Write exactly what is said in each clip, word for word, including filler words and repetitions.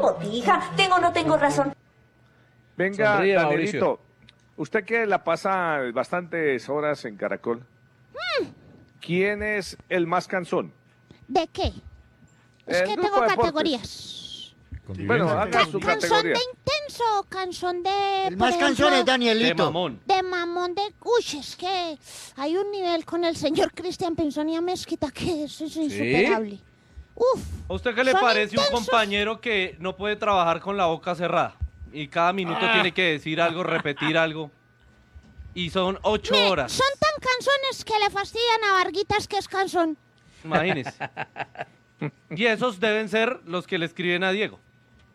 botija. ¿Tengo o no tengo razón? Venga, Sonríe, Danielito, Mauricio. usted que la pasa bastantes horas en Caracol, Mm, ¿quién es el más cansón? ¿de qué? Es El que grupo tengo de deportes. categorías. Bueno, haga Ca- su ¿Canzón categoría. de intenso o canzón de... El por más ejemplo, cansón es De Danielito. mamón. de mamón de... Uy, es que hay un nivel con el señor Cristian Pinzonía Mezquita que eso es insuperable. Uf. ¿A usted qué le Son parece un intensos. compañero que no puede trabajar con la boca cerrada? Y cada minuto Ah. tiene que decir algo, repetir algo. Y son ocho Me- horas. Son tan canzones que le fastidian a Varguitas que es cansón. Imagínese. Y esos deben ser los que le escriben a Diego.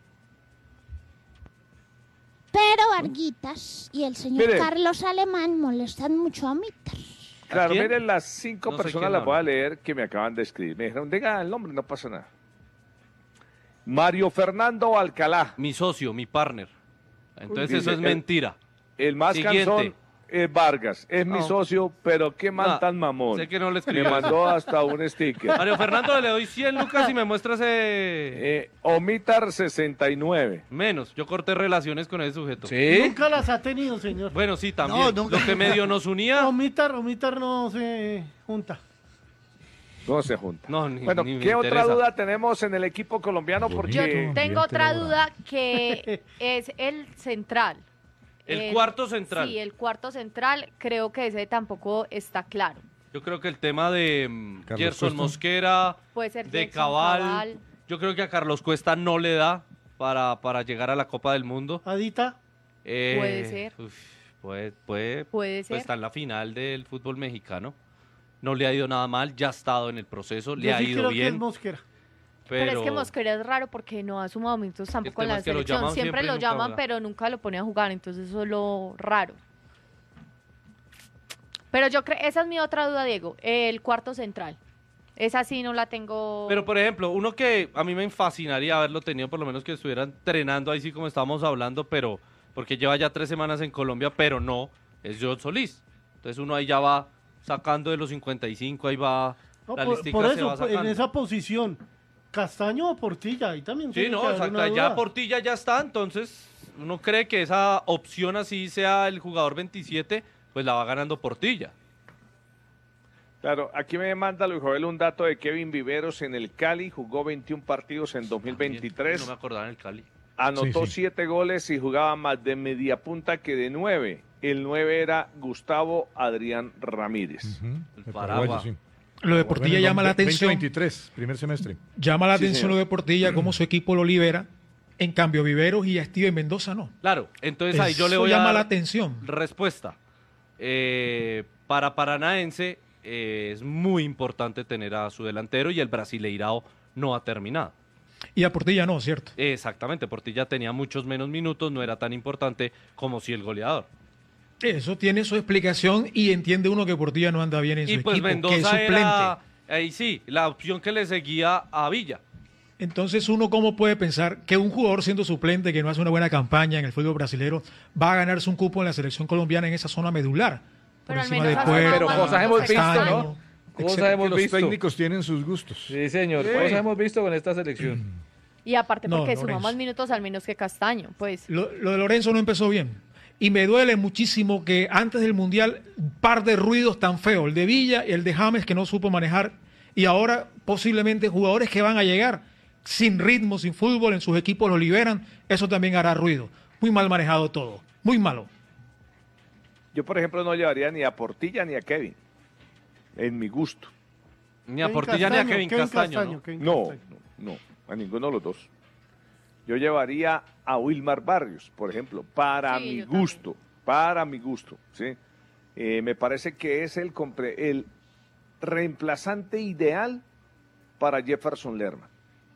Pero Varguitas y el señor Mire. Carlos Alemán molestan mucho a Mitter. Claro, quién? miren, las cinco No sé personas quién las voy a habla. leer que me acaban de escribir. Me dijeron, diga el nombre, no pasa nada. Mario Fernando Alcalá, Mi socio, mi partner. Entonces Uy, eso dice, es el- mentira. el más Siguiente. cansón es Vargas, es mi No. socio, pero qué man No, tan mamón. Sé que no le Me escribió. mandó hasta un sticker. Mario Fernando, le doy cien lucas y me muestra ese... Eh, Omitar sesenta y nueve. Menos. Yo corté relaciones con ese sujeto. ¿Sí? Nunca las ha tenido, señor. Bueno, sí, también. No, nunca. Lo que medio nos unía... Omitar, omitar no se junta. No se junta. No, ni, Bueno, ni me ¿qué otra interesa. duda tenemos en el equipo colombiano? Yo Porque tengo ambiente otra laboral. duda que es el central. El cuarto central. Sí, el cuarto central, creo que ese tampoco está claro. Yo creo que el tema de mm, Carlos Gerson Cuesta. Mosquera, Puede ser de Gerson Cabal, Cabal. yo creo que a Carlos Cuesta no le da para, para llegar a la Copa del Mundo. Adita, Eh, Puede ser. uf, puede, puede, Puede pues ser. está en la final del fútbol mexicano. No le ha ido nada mal, ya ha estado en el proceso, le yo ha sí ido creo que es bien. Mosquera. Pero, Pero, es que Mosquera es raro porque no ha sumado minutos tampoco en tema la es que lo selección. llaman Siempre siempre y lo nunca llaman, juega. pero nunca lo pone a jugar, entonces eso es lo raro. Pero yo creo, esa es mi otra duda, Diego, el cuarto central. Esa sí no la tengo. Pero, por ejemplo, uno que a mí me fascinaría haberlo tenido, por lo menos que estuviera entrenando ahí sí como estábamos hablando, pero porque lleva ya tres semanas en Colombia, pero no, es John Solís. Entonces uno ahí ya va sacando de los cincuenta y cinco, ahí va, No, la por, listica por se va eso, en sacando. esa posición, Castaño o Portilla, ahí también Sí, tiene no, que haber exacto, una ya duda. Portilla ya está, entonces uno cree que esa opción así sea el jugador veintisiete, pues la va ganando Portilla. Claro, aquí me manda Luis Joel un dato de Kevin Viveros en el Cali, jugó veintiún partidos en dos mil veintitrés, No me acordaba en el Cali. anotó Sí, sí. siete goles y jugaba más de media punta que de nueve. El nueve era Gustavo Adrián Ramírez. Ujú, El el Paragua. paraguayo, sí. Lo de Portilla llama la atención. veinte veintitrés, primer semestre. Llama la Sí, atención señor. lo de Portilla, cómo su equipo lo libera. En cambio, Viveros y a Steven Mendoza no. Claro, entonces ahí yo le Eso voy a llama dar la atención. respuesta. Eh, para Paranaense eh, es muy importante tener a su delantero y el Brasileirao no ha terminado. Y a Portilla no, ¿cierto? Exactamente, Portilla tenía muchos menos minutos, no era tan importante como si el goleador. Eso tiene su explicación y entiende uno que Portilla no anda bien en Y su pues equipo, que es Mendoza suplente. era, ahí sí, la opción que le seguía a Villa. Entonces, uno cómo puede pensar que un jugador siendo suplente, que no hace una buena campaña en el fútbol brasileño, va a ganarse un cupo en la selección colombiana en esa zona medular. Por Pero al encima menos de ha Puerta, Pero sumado cosas más hemos minutos que visto, Castaño. ¿no? Cosas Excepto hemos que los visto. técnicos tienen sus gustos. Sí, señor, Sí. cosas hemos visto con esta selección. Y aparte No, porque suma Lorenzo. más minutos al menos que Castaño, pues. Lo, lo de Lorenzo no empezó bien. Y me duele muchísimo que antes del Mundial, un par de ruidos tan feos, el de Villa y el de James que no supo manejar, y ahora posiblemente jugadores que van a llegar sin ritmo, sin fútbol, en sus equipos los liberan, eso también hará ruido. Muy mal manejado todo, muy malo. Yo, por ejemplo, no llevaría ni a Portilla ni a Kevin, en mi gusto. Ni a Kevin Portilla ni a Castaño, Kevin Castaño. ¿no? Kevin No, Castaño. no, no, a ninguno de los dos. Yo llevaría a Wilmar Barrios, por ejemplo, para Sí, mi yo también. gusto, para mi gusto, ¿sí? Eh, me parece que es el, compre- el reemplazante ideal para Jefferson Lerma.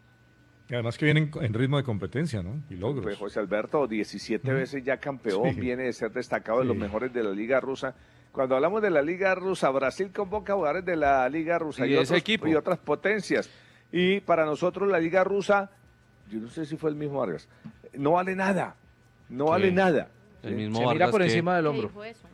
Y además que vienen en ritmo de competencia, ¿no? Y logros. Pues José Alberto, diecisiete veces ya campeón, Sí. viene de ser destacado de los Sí. mejores de la Liga Rusa. Cuando hablamos de la Liga Rusa, Brasil convoca jugadores de la Liga Rusa Y y, ese otros- equipo. y otras potencias. Y para nosotros la Liga Rusa, yo no sé si fue el mismo Vargas, no vale nada, no Sí. vale nada. El ¿sí? mismo Se mira Vargas por que- encima del ¿Qué hombro. dijo eso?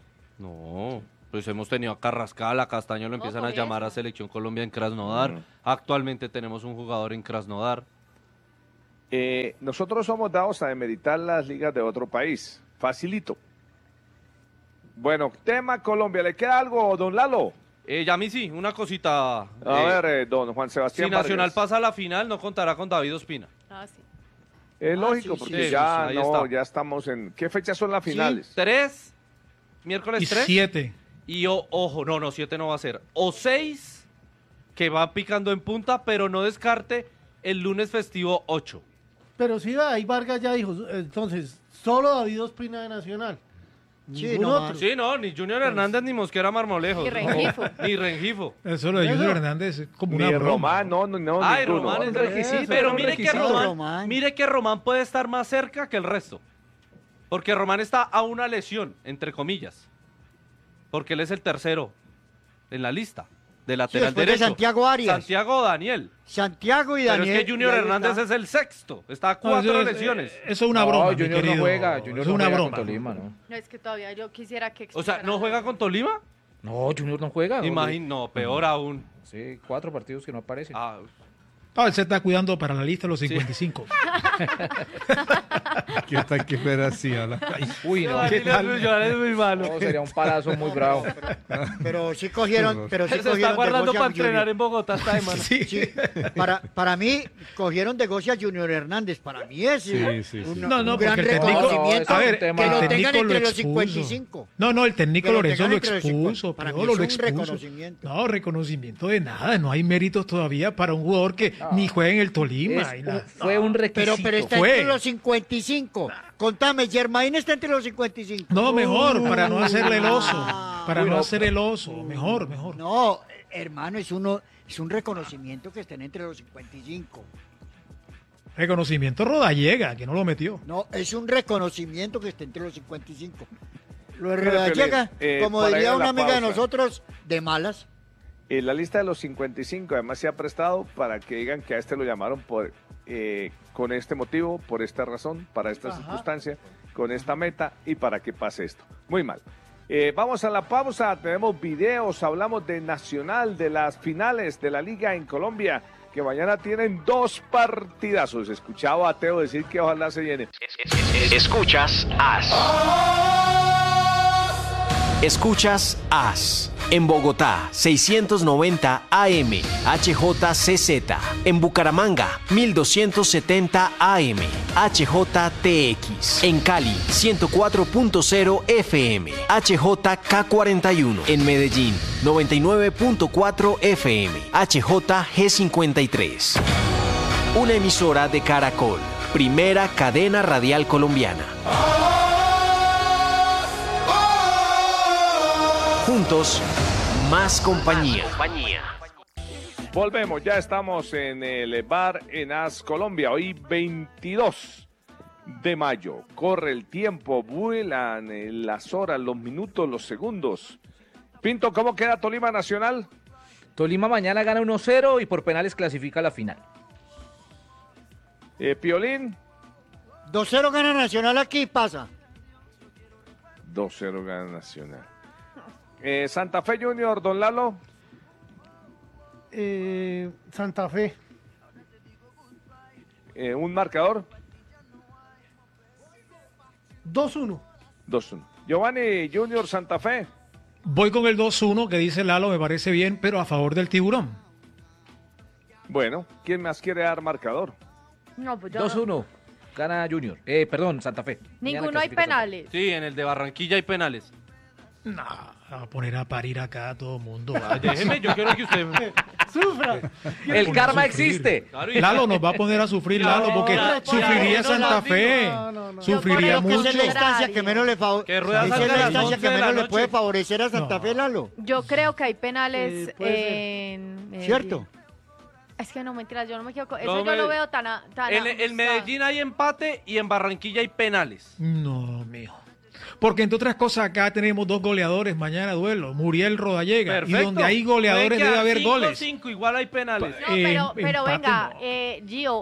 No, pues hemos tenido a Carrascal, a Castaño lo empiezan por a llamar eso. a Selección Colombia en Krasnodar. Mm. Actualmente tenemos un jugador en Krasnodar. Eh, nosotros somos dados a demeritar las ligas de otro país. Facilito. Bueno, tema Colombia. ¿Le queda algo, don Lalo? Eh, ya a mí sí, una cosita. A eh, ver, eh, don Juan Sebastián si Nacional Vargas. pasa a la final, no contará con David Ospina. Ah, sí. Es Ah, lógico, sí, porque sí, ya sí, ahí no, está. ya estamos en... ¿Qué fechas son las finales? Tres, miércoles Y tres. siete. Y o- ojo, no, no, siete no va a ser. O seis, que va picando en punta, pero no descarte el lunes festivo ocho. Pero sí, ahí Vargas ya dijo, entonces, solo David Ospina de Nacional. Sí, Ningún no otro. más. Sí, no, ni Junior Hernández ni Mosquera Marmolejo. Ni Rengifo. Ni Rengifo. Eso lo de Eso. Junior Hernández es como Ni una broma. Román, no, no, no. Ay, ninguno. Román es Hombre, requisito. eso, Pero un mire que, requisito. Román, Román. mire que Román puede estar más cerca que el resto. Porque Román está a una lesión, entre comillas. Porque él es el tercero en la lista de Sí, lateral después de derecho. Santiago Arias. Santiago Daniel. Santiago y Pero Daniel. es que Junior y ahí Hernández está. es el sexto. Está a No, cuatro eso es- lesiones. eh, Eso es una No, broma. mi Junior no querido. juega, Junior es no una juega broma. con Tolima, ¿no? No, es que todavía yo quisiera que... O sea, ¿no explicaran- juega con Tolima? No, Junior no juega. Imagino, no, peor aún. Sí, cuatro partidos que no aparecen. Ah, Ah, él se está cuidando para la lista de los cincuenta y cinco. ¿Qué tal que fuera así? A la... Uy, no. ¿Qué tal? Es muy malo. No, sería un palazo muy bravo. Pero sí cogieron, pero sí Se está cogieron guardando de para Gocia entrenar Junior. en Bogotá esta semana. Sí. Sí, para, para mí, cogieron de Gocia Junior Hernández. Para mí es Sí, un, sí, sí. un- No, no, un gran porque el técnico- reconocimiento. No, a es ver, un tema- que lo el tengan técnico entre lo los cincuenta y expuso. cinco. No, no, el técnico Que lo Lorenzo tengan lo entre los expuso. cincuenta. Para mí Piolo es lo un expuso. reconocimiento. No, reconocimiento de nada. No hay méritos todavía para un jugador que ni juega en el Tolima. Es y un- nada. fue un requisito. Pero, pero está Fue. entre los cincuenta y cinco. Contame, Germain está entre los cincuenta y cinco. No, mejor, para no hacerle el oso. Para Uy, no no. hacer el oso. Mejor, mejor. No, hermano, es uno, es un reconocimiento que estén entre los cincuenta y cinco. Reconocimiento Rodallega, que no lo metió. No, es un reconocimiento que esté entre los cincuenta y cinco. Lo de Mire, Rodallega, Piolín, eh, como para ir diría a una la amiga de pausa. nosotros, de malas. En la lista de los cincuenta y cinco, además se ha prestado para que digan que a este lo llamaron por eh, con este motivo, por esta razón, para esta Ajá. circunstancia, con esta meta y para que pase esto. Muy mal. Eh, vamos a la pausa, tenemos videos, hablamos de Nacional, de las finales de la Liga en Colombia, que mañana tienen dos partidazos. Escuchaba a Teo decir que ojalá se llene. Escuchas As. Escuchas As. En Bogotá, seiscientos noventa A M, H J C Z. En Bucaramanga, mil doscientos setenta A M, H J T X. En Cali, ciento cuatro punto cero F M, H J K cuarenta y uno. En Medellín, noventa y nueve punto cuatro F M, H J G cincuenta y tres. Una emisora de Caracol, primera cadena radial colombiana. Juntos, más compañía. Volvemos, ya estamos en el bar en As Colombia, hoy veintidós de mayo. Corre el tiempo, vuelan eh, las horas, los minutos, los segundos. Pinto, ¿cómo queda Tolima Nacional? Tolima mañana gana uno cero y por penales clasifica a la final. Eh, Piolín, dos cero gana Nacional aquí, pasa. dos cero gana Nacional. Eh, Santa Fe Junior, don Lalo, Eh, Santa Fe. eh, un marcador, dos uno. dos uno. Giovanni Junior Santa Fe, Voy con el dos uno que dice Lalo, me parece bien, pero a favor del tiburón. bueno, ¿quién más quiere dar marcador? No, pues yo dos uno. Gana Junior. Eh, perdón, Santa Fe. Mañana Ninguno hay clasifica Santa Fe. penales. Sí, en el de Barranquilla hay penales. No, a poner a parir acá a todo mundo. Ay, déjeme, yo quiero que usted... Sufra. El karma Sufrir. existe. Claro, y- Lalo nos va a poner a sufrir, Lalo, porque No, sufriría no, Santa no, Fe. no, no, no. Sufriría Yo por Esa mucho. es la instancia que menos le, favor- Que rueda esa es salga la a las instancia once que de la menos le noche. puede favorecer a Santa No. Fe, Lalo. Yo creo que hay penales Sí, puede ser. en... Medellín. ¿Cierto? Es que no, mentiras, yo no me equivoco. Eso No, yo me- lo veo tan... a- tan En, en ajustado. Medellín hay empate y en Barranquilla hay penales. No, mijo. Porque entre otras cosas acá tenemos dos goleadores, mañana duelo, Muriel Rodallega. Perfecto. Y donde hay goleadores Puede debe quedar haber cinco, goles. cinco, igual hay penales. No, pero, Eh, pero empate venga, no. eh, Gio,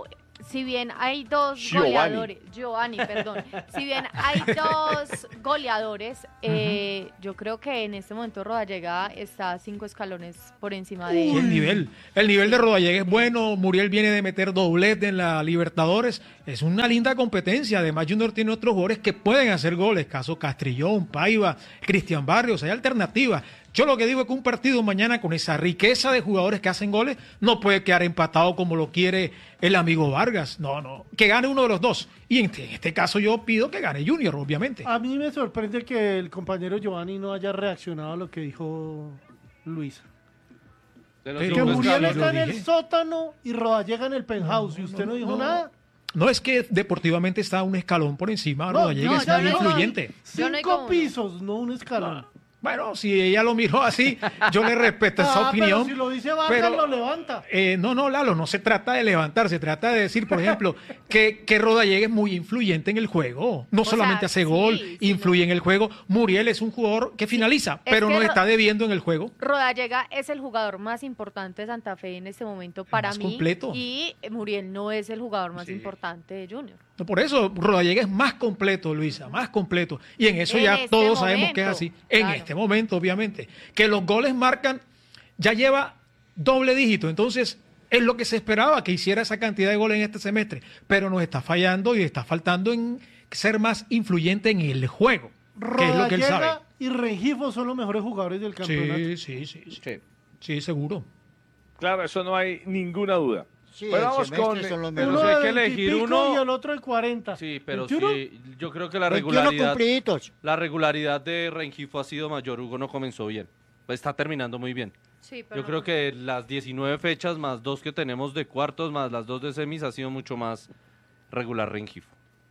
si bien hay dos Giovanni. goleadores, Giovanni, perdón, si bien hay dos goleadores, eh, yo creo que en este momento Rodallega está cinco escalones por encima de Y él. el nivel, el nivel de Rodallega es bueno, Muriel viene de meter doblete en la Libertadores, es una linda competencia, además Junior tiene otros jugadores que pueden hacer goles, caso Castrillón, Paiva, Cristian Barrios, hay alternativas. Yo lo que digo es que un partido mañana con esa riqueza de jugadores que hacen goles no puede quedar empatado como lo quiere el amigo Vargas. No, no, que gane uno de los dos. Y en este, en este caso yo pido que gane Junior, obviamente. A mí me sorprende que el compañero Giovanni no haya reaccionado a lo que dijo Luis. De los Sí, Que cinco Muriel escalones. está en el dije. sótano y Rodallega en el penthouse y usted no, dijo no. nada. No es que deportivamente está un escalón por encima, No, Rodallega no, es ya muy no, influyente. Yo no digo Cinco uno. pisos, no un escalón. Bueno, si ella lo miró así, yo le respeto esa Ah, opinión. pero si lo dice Vargas, pero, lo levanta. eh, no, no, Lalo, no se trata de levantar, se trata de decir, por ejemplo, que, que Rodallega es muy influyente en el juego. No O solamente sea, hace sí, gol, sí, influye en el juego. Muriel es un jugador que finaliza, Es pero que no Ro- está debiendo en el juego. Rodallega es el jugador más importante de Santa Fe en este momento para Más mí. completo. Y Muriel no es el jugador más Sí. importante de Junior. No, por eso Rodallega es más completo, Luisa, más completo. Y en eso En ya este todos sabemos que es momento, así. En claro. este momento, obviamente. Que los goles marcan, ya lleva doble dígito. Entonces, es lo que se esperaba, que hiciera esa cantidad de goles en este semestre. Pero nos está fallando y está faltando en ser más influyente en el juego. Que es lo que él sabe. Rodallega y Rengifo son los mejores jugadores del campeonato. Sí, sí, sí, sí. Sí. Sí, seguro. Claro, eso no hay ninguna duda. Sí, Pero el vamos semestre con... son los Pero Uno si hay de que elegir veintipico uno- y el otro de cuarenta. Sí, pero ¿veintiuno? sí, yo creo que la veintiuno regularidad, cumpliditos. la regularidad de Rengifo ha sido mayor. Hugo no comenzó bien, pues está terminando muy bien. Sí, pero Yo creo que las diecinueve fechas más dos que tenemos de cuartos más las dos de semis ha sido mucho más regular Rengifo.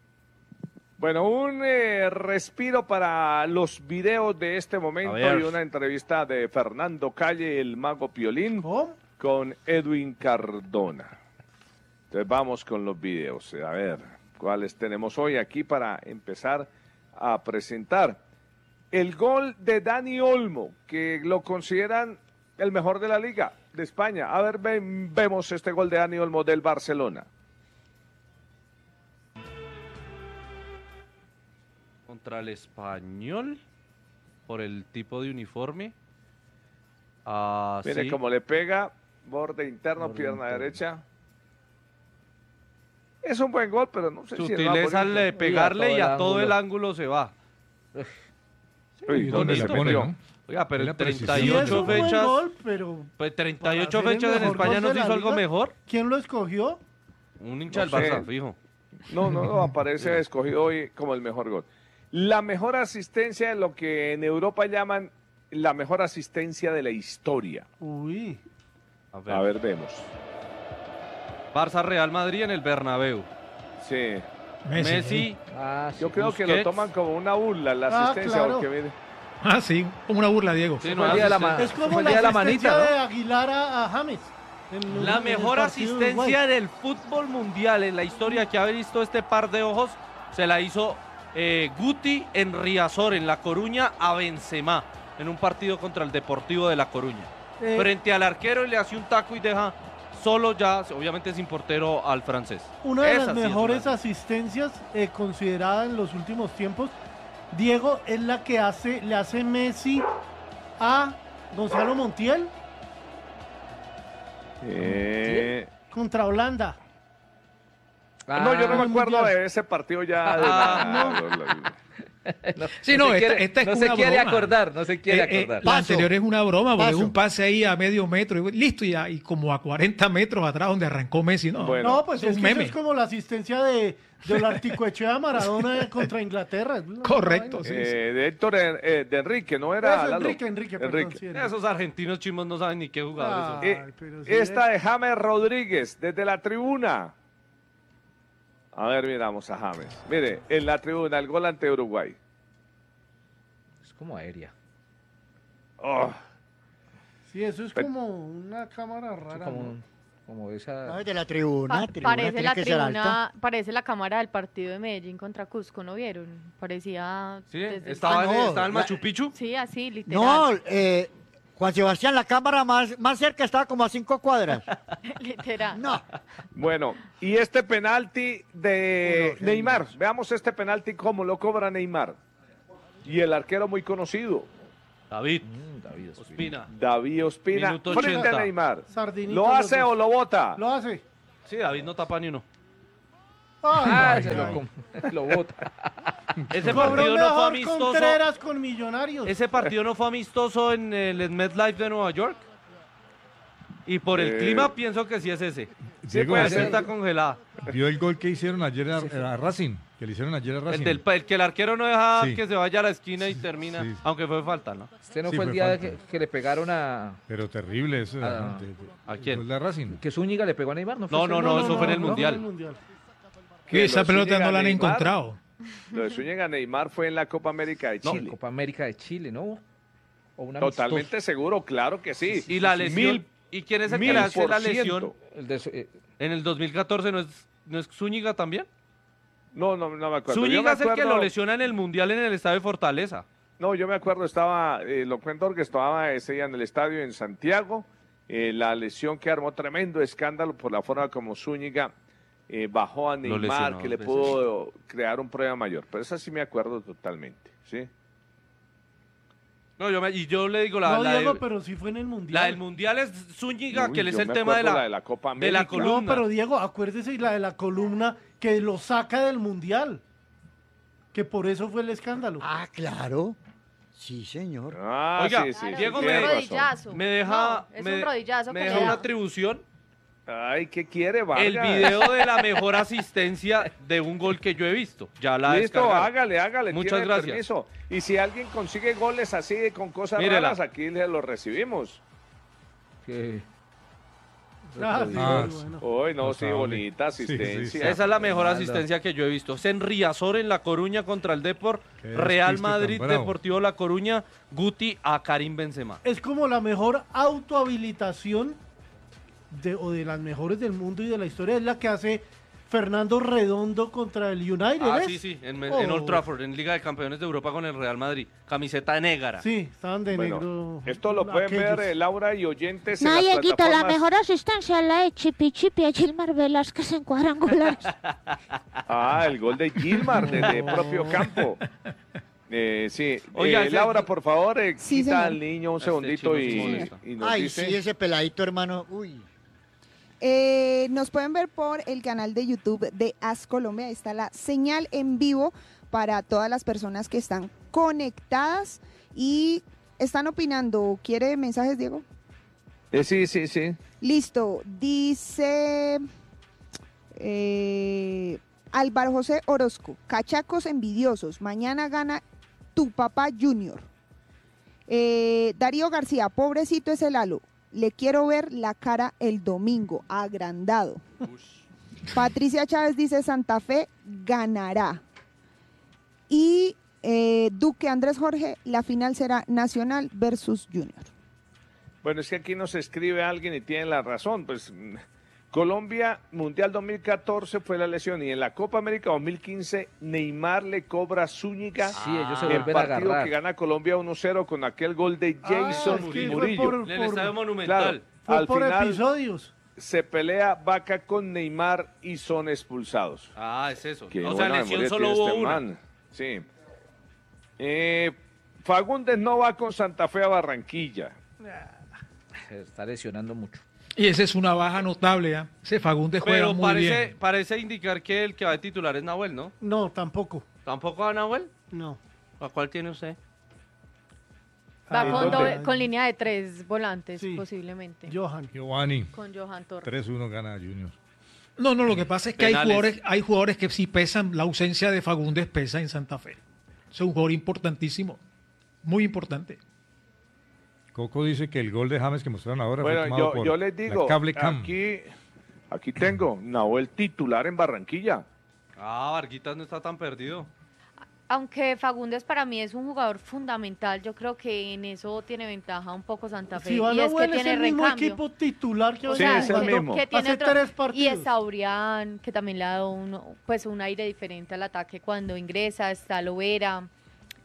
Bueno, un eh, respiro para los videos de este momento A ver. y una entrevista de Fernando Calle, el mago Piolín, ¿Cómo? con Edwin Cardona. Entonces vamos con los videos. A ver, ¿cuáles tenemos hoy aquí para empezar a presentar? El gol de Dani Olmo, que lo consideran el mejor de la Liga de España. A ver, ven- vemos este gol de Dani Olmo del Barcelona. Contra el Español, por el tipo de uniforme. Ah, Mire sí. cómo le pega, borde interno, Borde pierna interno. derecha. Es un buen gol, pero no sé si es más Sutileza bonito. de pegarle y a todo el ángulo. ángulo se va. Uy, ¿Y dónde se bonito, pone, metió? no? Oiga, pero Es en la precisión. Sí, es treinta y ocho un buen fechas, gol, pero pues treinta y ocho para ser el fechas en mejor España gol no de se la hizo algo liga. mejor. ¿quién lo escogió? Un hincha No del sé. Barça, fijo. No, no, no, aparece escogido hoy como el mejor gol. La mejor asistencia, lo que en Europa llaman la mejor asistencia de la historia. Uy. A ver. A ver, vemos. Barça Real Madrid en el Bernabéu. Sí. Messi. Messi, Ah, sí. Yo creo que lo Busquets. toman como una burla la Ah, asistencia, claro. porque mire, Ah, sí, como una burla, Diego. Sí, Fue no, el día de la asisten- ma- Es como fue el la día de la asistencia manita, de ¿no? Aguilar a, a James. en- La en mejor el partido de asistencia Uruguay. del fútbol mundial en la historia que ha visto este par de ojos se la hizo eh, Guti en Riazor, en La Coruña, a Benzema, en un partido contra el Deportivo de La Coruña. Eh, Frente al arquero y le hace un taco y deja solo ya, obviamente sin portero, al francés. Una de Esa las sí es mejores una- asistencias eh, considerada en los últimos tiempos, Diego, es la que hace, le hace Messi a Gonzalo Montiel eh, contra Holanda. no, yo no me Ah, acuerdo mundial. de ese partido ya. de Ah, la- la- la- No, Sí, no no, se esta- quiere, esta es no una se quiere broma. acordar, no se quiere Eh, eh, acordar. la Paso. anterior es una broma, porque es Paso. un pase ahí a medio metro, y listo, ya, y como a cuarenta metros atrás donde arrancó Messi, ¿no? Bueno. No, pues es es un que eso meme. es como la asistencia de, de Olarticoechea a Maradona contra Inglaterra. Es una Correcto, vaina. sí. eh, de Héctor eh, de Enrique, no era Eso, Lalo? Enrique, Enrique, perdón, sí, era. Esos argentinos chimos no saben ni qué jugadores son. Ay, Eh, pero sí, Esta de James Rodríguez, desde la tribuna. A ver, miramos a James. Mire, en la tribuna, el gol ante Uruguay. Es como aérea. Oh, Sí, eso es como una cámara Es rara. como, ¿no? un- como esa. No, es de la tribuna. Pa- tribuna parece tiene la que ser alta. tribuna, parece la cámara del partido de Medellín contra Cusco, ¿no vieron? Parecía Sí, desde el- estaba, Ah, en, no, estaba en la- Machu Picchu. Sí, así, literal. No, eh, Juan Sebastián, la cámara más, más cerca estaba como a cinco cuadras. Literal. No. Bueno, y este penalti de Uno, Neymar, veamos este penalti cómo lo cobra Neymar. Y el arquero muy conocido, David. Mm, David Ospina. Ospina. David Ospina, Minuto frente ochenta. a Neymar. Sardinita ¿Lo los hace dos. o lo bota? Lo hace. Sí, David no tapa ni uno. Ay, Ah, ay, se lo, ay. com- lo bota. Ese Cobró partido no fue mejor amistoso. Contreras con Millonarios. Ese partido no fue amistoso en el MetLife de Nueva York. Y por el Eh, clima pienso que sí es ese. Diego, puede Esa ser. está congelada. vio el gol que hicieron ayer a, a Racing, que le hicieron ayer a Racing. El, del, el que el arquero no deja Sí. que se vaya a la esquina y termina, sí. aunque fue falta, ¿no? Este no Sí, fue el fue día falta. que, que le pegaron a... Pero terrible eso. Ah, de- de- ¿a quién? el gol de Racing. Que Zúñiga le pegó a Neymar, ¿no fue No, ese? no, no, eso fue en el no, Mundial. en el Mundial. Y esa lo pelota Zúñiga no la han Neymar, encontrado. Lo de Zúñiga Neymar fue en la Copa América de No, Chile. Copa América de Chile, ¿no? O una Totalmente seguro, claro que sí. Y la lesión. Mil, ¿Y quién es el que mil le hace por la ciento. lesión El de, eh, en el dos mil catorce? ¿No es, no es Zúñiga también? No, no, no me acuerdo. Yo Zúñiga me es el que acuerdo- lo lesiona en el Mundial en el estadio de Fortaleza. No, yo me acuerdo, estaba, eh, lo cuento que estaba ese día en el estadio en Santiago, eh, la lesión que armó tremendo escándalo por la forma como Zúñiga eh, bajó a Lo Neymar, lesionó que le dos pudo crear un problema mayor. Pero esa sí me acuerdo totalmente, ¿sí? No, yo me- y yo le digo la, No, la, Diego, de- pero sí fue en el Mundial. la del Mundial es Zúñiga, Uy, que él es yo el me tema de acuerdo la, la de la Copa de la América. columna. No, pero Diego, acuérdese la de la columna que lo saca del Mundial. Que por eso fue el escándalo. Ah, claro. Sí, señor. Ah, Oiga, sí, sí, sí, Diego, tiene me- un razón. rodillazo. Me deja, No, es me, un rodillazo me que deja le una da. atribución. Ay, ¿qué quiere, Vargas? El video de la mejor asistencia de un gol que yo he visto. Ya la Listo, descargaron. hágale, hágale. Muchas tiene gracias. permiso. Y si alguien consigue goles así con cosas Mírela. raras, aquí le los recibimos. que- Ah, sí, Ah, bueno. Hoy no, sí, Notable. bonita Sí, sí, asistencia. sí. Esa es la mejor Ronaldo. asistencia que yo he visto. Es en Riazor, en La Coruña, contra el Depor. Qué Real despiste tan Madrid, bravo. Deportivo La Coruña, Guti a Karim Benzema. Es como la mejor autohabilitación de, o de las mejores del mundo y de la historia. Es la que hace Fernando Redondo contra el United. Ah, ¿ves? sí, sí, en, Oh. en Old Trafford, en Liga de Campeones de Europa con el Real Madrid. Camiseta negra. Sí, estaban de Bueno, negro. esto lo pueden aquellos. ver, eh, Laura y oyentes en No, las Dieguito, la plataformas. mejor asistencia la de Chipi Chipi a Gilmar Velázquez en cuadrangulares. Ah, el gol de Gilmar desde propio campo. Eh, sí, Oiga, Eh, ese- Laura, por favor, eh, Sí, quita señor. al niño un Este segundito chino y, sí molesta. y nos Ay, dice. sí, ese peladito, hermano. Uy. Eh, nos pueden ver por el canal de YouTube de As Colombia. Ahí está la señal en vivo para todas las personas que están conectadas y están opinando. ¿Quiere mensajes, Diego? Eh, sí, sí, sí. Listo. Dice eh, Álvaro José Orozco. Cachacos envidiosos. Mañana gana tu papá Junior. Eh, Darío García. Pobrecito es el Lalo. Le quiero ver la cara el domingo, agrandado. Patricia Chávez dice Santa Fe ganará. Y eh, Duque Andrés Jorge, la final será Nacional versus Junior. Bueno, es que aquí nos escribe alguien y tiene la razón. Pues mm, Colombia, Mundial dos mil catorce fue la lesión y en la Copa América dos mil quince Neymar le cobra a Zúñiga Sí, ellos se el vuelven a partido agarrar. que gana Colombia uno cero con aquel gol de Ah, Jason es que fue Murillo. por- En el por- Estadio Monumental. Claro, Fue al por final episodios. se pelea Vaca con Neymar y son expulsados. Ah, es eso. Qué O sea, buena lesión memoria solo tiene hubo este una. man. Sí. Eh, Fagundes no va con Santa Fe a Barranquilla. Se está lesionando mucho. Y esa es una baja notable, ¿ah? Ese Fagundes juega Pero muy parece, bien. parece indicar que el que va a titular es Nahuel, ¿no? No, tampoco. ¿Tampoco va Nahuel? No. ¿A cuál tiene usted? Va Ahí con, donde- doble- con línea de tres volantes, Sí. posiblemente. Johan. Giovanni, Con Johan Torres. tres uno gana Junior. No, no, lo que pasa es que hay Penales. jugadores, hay jugadores que sí pesan, la ausencia de Fagundes pesa en Santa Fe. Es un jugador importantísimo, muy importante. Coco dice que el gol de James que mostraron ahora fue Bueno, tomado yo, por yo les la digo, Cable Cam. aquí, aquí tengo Nahuel titular en Barranquilla. Ah, Varguitas no está tan perdido. Aunque Fagundes para mí es un jugador fundamental, yo creo que en eso tiene ventaja un poco Santa Fe. Si van y a es que Nahuel es tiene el mismo recambio. equipo titular que O hoy Sí, sea, es el jugando mismo. que tiene hace otro- tres y partidos. está Urián, que también le ha dado un, pues un aire diferente al ataque cuando ingresa, está Lovera.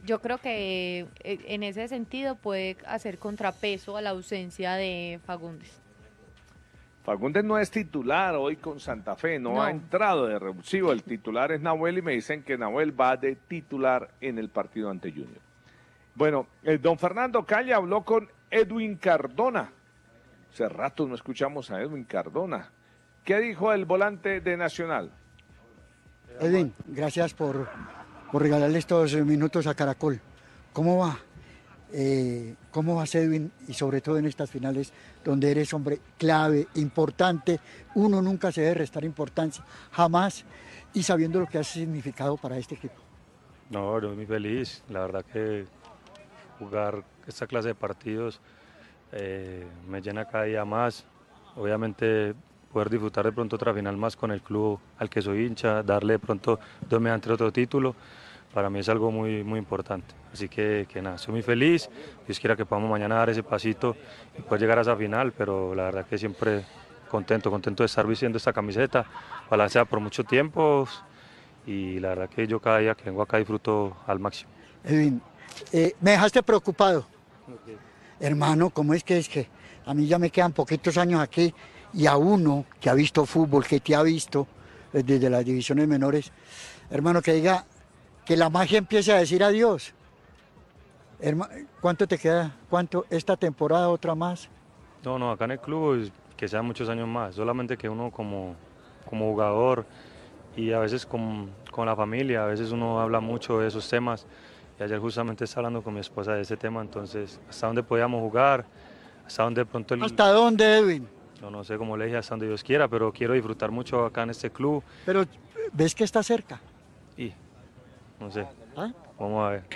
yo creo que eh, en ese sentido puede hacer contrapeso a la ausencia de Fagundes. Fagundes no es titular hoy con Santa Fe, no, No. ha entrado de revulsivo. El titular es Nahuel y me dicen que Nahuel va de titular en el partido ante Junior. Bueno, eh, don Fernando Calle habló con Edwin Cardona. Hace rato no escuchamos a Edwin Cardona. ¿Qué dijo el volante de Nacional? Edwin, gracias por, por regalarle estos minutos a Caracol. ¿Cómo va? Eh, ¿Cómo vas, Edwin? Y sobre todo en estas finales donde eres hombre clave, importante. Uno nunca se debe restar importancia, jamás. Y sabiendo lo que ha significado para este equipo. No, yo muy feliz. La verdad que jugar esta clase de partidos eh, me llena cada día más. Obviamente poder disfrutar de pronto otra final más con el club al que soy hincha, darle de pronto dos mediante otro título, para mí es algo muy, muy importante. Así que, que nada, soy muy feliz. Dios quiera que podamos mañana dar ese pasito y poder llegar a esa final, pero la verdad que siempre contento, contento de estar vistiendo esta camiseta, ojalá sea por mucho tiempo, y la verdad que yo cada día que vengo acá disfruto al máximo. Edwin, eh, me dejaste preocupado. Okay. Hermano, ¿cómo es que es que a mí ya me quedan poquitos años aquí y a uno que ha visto fútbol, que te ha visto desde las divisiones menores, hermano, que diga que la magia empiece a decir adiós? Hermano, ¿cuánto te queda? ¿Cuánto? ¿Esta temporada otra más? No, no, acá en el club que sean muchos años más, solamente que uno como, como jugador y a veces con, con la familia, a veces uno habla mucho de esos temas, y ayer justamente estaba hablando con mi esposa de ese tema, entonces hasta dónde podíamos jugar, hasta dónde de pronto... El, ¿Hasta dónde, Edwin? No, no sé cómo le dije, hasta donde Dios quiera, pero quiero disfrutar mucho acá en este club. Pero, ¿ves que está cerca? Y, no sé, ¿Ah? Vamos a ver.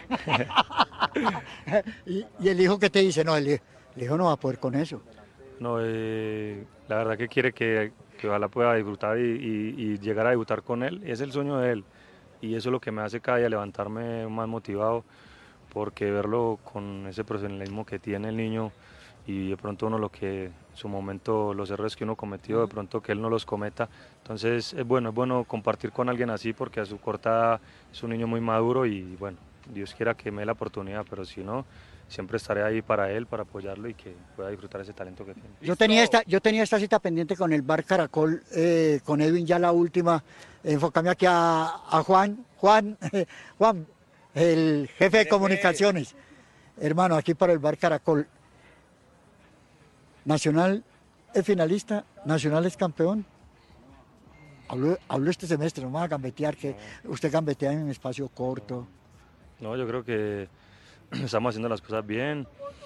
¿Y, ¿Y el hijo qué te dice? No, el hijo, el hijo no va a poder con eso. No, eh, la verdad que quiere que, que ojalá pueda disfrutar y, y, y llegar a debutar con él. Es el sueño de él y eso es lo que me hace cada día levantarme más motivado, porque verlo con ese profesionalismo que tiene el niño y de pronto uno lo que en su momento, los errores que uno cometió, de pronto que él no los cometa. Entonces es bueno, es bueno compartir con alguien así, porque a su corta edad es un niño muy maduro y bueno, Dios quiera que me dé la oportunidad, pero si no, siempre estaré ahí para él, para apoyarlo y que pueda disfrutar ese talento que tiene. Yo tenía esta, yo tenía esta cita pendiente con el Bar Caracol, eh, con Edwin, ya la última. Enfócame aquí a, a Juan, Juan, Juan, el jefe de comunicaciones. Hermano, aquí para el Bar Caracol. Nacional es finalista, Nacional es campeón. Hablo, hablo este semestre, no me va a gambetear, que usted gambetea en un espacio corto. No, yo creo que estamos haciendo las cosas bien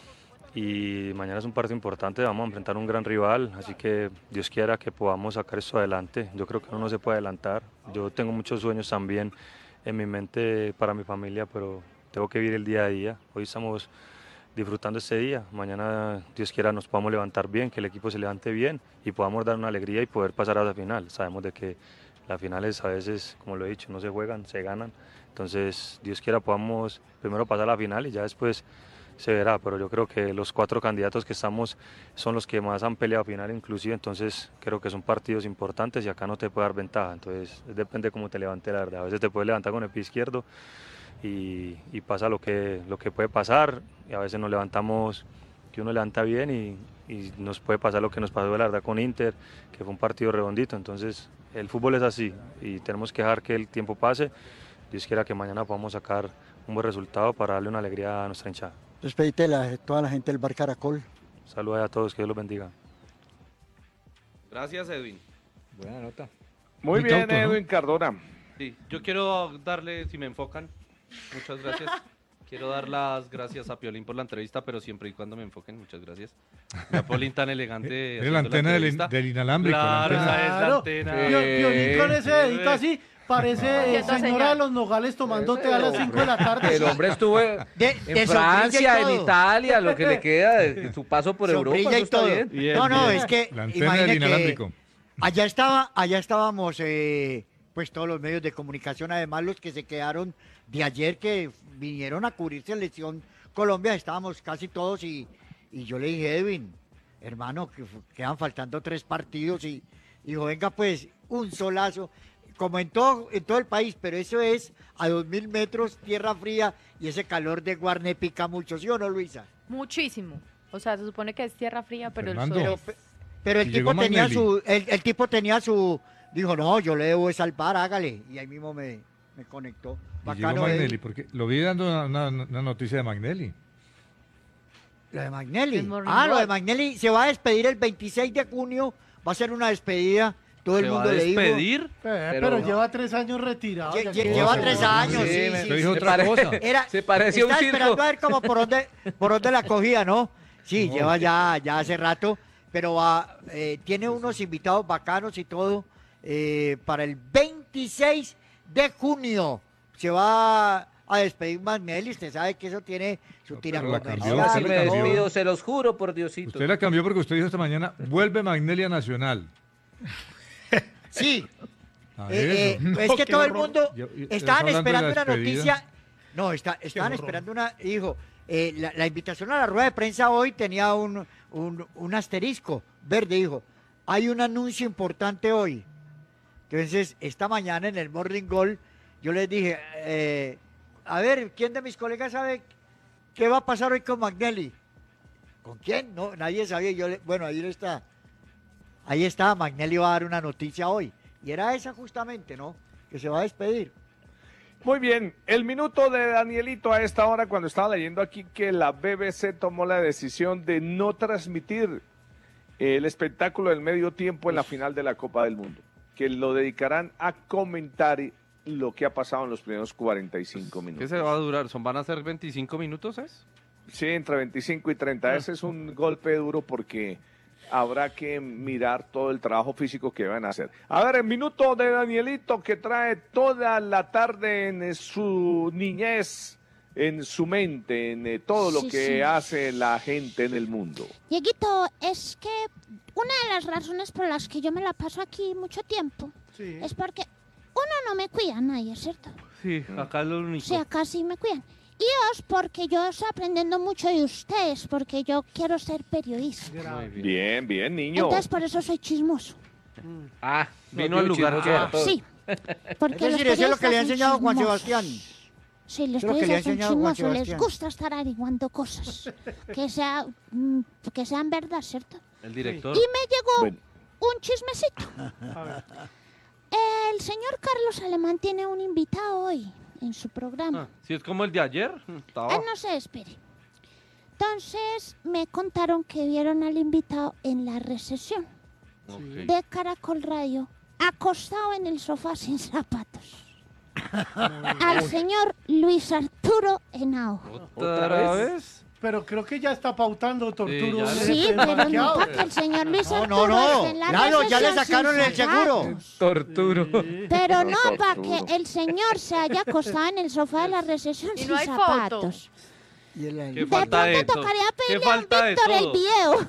y mañana es un partido importante, vamos a enfrentar a un gran rival, así que Dios quiera que podamos sacar esto adelante. Yo creo que uno no se puede adelantar, yo tengo muchos sueños también en mi mente para mi familia, pero tengo que vivir el día a día. Hoy estamos disfrutando este día, mañana Dios quiera nos podamos levantar bien, que el equipo se levante bien y podamos dar una alegría y poder pasar a la final. Sabemos de que las finales a veces, como lo he dicho, no se juegan, se ganan. Entonces, Dios quiera podamos primero pasar a la final y ya después se verá, pero yo creo que los cuatro candidatos que estamos son los que más han peleado final inclusive, entonces creo que son partidos importantes y acá no te puede dar ventaja, entonces depende cómo te levante la verdad, a veces te puedes levantar con el pie izquierdo y, y pasa lo que, lo que puede pasar y a veces nos levantamos, que uno levanta bien y, y nos puede pasar lo que nos pasó la verdad con Inter, que fue un partido redondito, entonces el fútbol es así y tenemos que dejar que el tiempo pase. Dios quiera que mañana podamos sacar un buen resultado para darle una alegría a nuestra hinchada. Despedite a toda la gente del Bar Caracol. Saludos a todos, que Dios los bendiga. Gracias, Edwin. Buena nota. Muy bien, cauto, Edwin, ¿no? Cardona. Sí, yo quiero darle, si me enfocan, muchas gracias. Quiero dar las gracias a Piolín por la entrevista, pero siempre y cuando me enfoquen, muchas gracias. A Piolín tan elegante. Es la antena la del, del inalámbrico. Claro, la esa es la antena. Piolín con ese dedito así. Parece eh, señora de los Nogales tomando té a las cinco de la tarde. El hombre estuvo de, en de Francia, en Italia, lo que le queda de su paso por Europa. Eso y está todo. bien. Bien, no, no, bien. Es que la antena del inalámbrico. Allá estaba, allá estábamos, eh, pues todos los medios de comunicación, además los que se quedaron de ayer que vinieron a cubrir Selección Colombia, estábamos casi todos y, y yo le dije, Edwin, hermano, que quedan faltando tres partidos y dijo, venga pues, un solazo. como en todo, en todo el país, pero eso es a dos mil metros, tierra fría, y ese calor de Guarne pica mucho, ¿sí o no, Luisa? Muchísimo. O sea, se supone que es tierra fría, pero Fernando. el sol... Pero, pero el Y tipo llegó tenía Magnelli. su, el, el tipo tenía su, dijo, no, yo le debo salvar, hágale, y ahí mismo me, me conectó. Y Bacano llegó Magnelli, él. porque lo vi dando una, una- una noticia de Magnelli. Lo de Magnelli. El Morning Ah, lo de Roll. Magnelli se va a despedir el veintiséis de junio, va a ser una despedida, todo el ¿Se va mundo a le dijo. despedir? Eh, Pero pero no. lleva tres años retirado. Lle- ya lle- que- lleva se tres pasa. años, sí, Sí, sí, me- sí. Yo dije se otra pare- cosa. Era, Se parecía a un estaba circo. esperando a ver como por dónde, por dónde la cogía, ¿no? Sí, lleva ya, ya hace rato, pero va, eh, tiene unos invitados bacanos y todo eh, para el veintiséis de junio. Se va a despedir Magnelli, usted sabe que eso tiene su tira pero la comercial. cambió, Ahora sí usted me le cambió. despido, se los juro por Diosito. Usted la cambió porque usted dijo esta mañana, vuelve Magnelli a Nacional. Sí, A eh, eso. eh, es que qué todo el horror. mundo Yo- yo- estaban estamos hablando de esperando la una despedida. noticia. No, está, estaban horror. esperando una, dijo, eh, la, la invitación a la rueda de prensa hoy tenía un, un, un asterisco verde, dijo, hay un anuncio importante hoy. Entonces, esta mañana en el Morning Goal, yo les dije, eh, a ver, ¿quién de mis colegas sabe qué va a pasar hoy con Magnelli? ¿Con quién? No, nadie sabía. Yo le- bueno, ahí está. Ahí está, Magnelli va a dar una noticia hoy. Y era esa justamente, ¿no? Que se va a despedir. Muy bien, el minuto de Danielito a esta hora cuando estaba leyendo aquí que la B B C tomó la decisión de no transmitir el espectáculo del medio tiempo en la final de la Copa del Mundo, que lo dedicarán a comentar lo que ha pasado en los primeros cuarenta y cinco ¿Qué minutos. se va a durar? ¿Son, ¿Van a ser veinticinco minutos, es? Sí, entre veinticinco y treinta. Ese es un golpe duro porque habrá que mirar todo el trabajo físico que van a hacer. A ver, el minuto de Danielito que trae toda la tarde en su niñez, en su mente, en eh, todo lo Sí, que sí. hace la gente en el mundo. Dieguito, es que una de las razones por las que yo me la paso aquí mucho tiempo Sí. es porque uno no me cuida a nadie, ¿cierto? Sí, acá es lo único. Sí, acá sí me cuidan. Y dos, porque yo estoy aprendiendo mucho de ustedes, porque yo quiero ser periodista. Muy bien. Bien, bien, niño. Entonces, por eso soy chismoso. Ah, Vino al lugar que era. Sí. Porque Es los decir, eso es lo que le ha periodistas son enseñado Juan chismosos. Sebastián. Sí, los Eso es lo que le ha periodistas son enseñado Juan chismosos, les Sebastián. gusta estar averiguando cosas. Que, sea, mm, que sean verdad, ¿cierto? El director. Y me llegó Bueno. un chismecito. A ver. El señor Carlos Alemán tiene un invitado hoy en su programa. Ah, si es como el de ayer. Estaba... Él no se espere. Entonces me contaron que vieron al invitado en la recesión Ok. de Caracol Radio, acostado en el sofá sin zapatos. Al señor Luis Arturo Henao. ¿Otra vez? Pero creo que ya está pautando Torturo. ya le- Sí, pero no Demasiado. para que el señor Luis No, Arturo no, no. esté en la Lalo, ya le recesión sacaron sin el seguro. zapatos. Torturo. Pero no Torturo. para que el señor se haya acostado en el sofá de la recesión Y sin no hay foto. zapatos. Y el, Qué De falta de pronto todo. tocaría Qué pedirle a falta de Víctor el todo. video.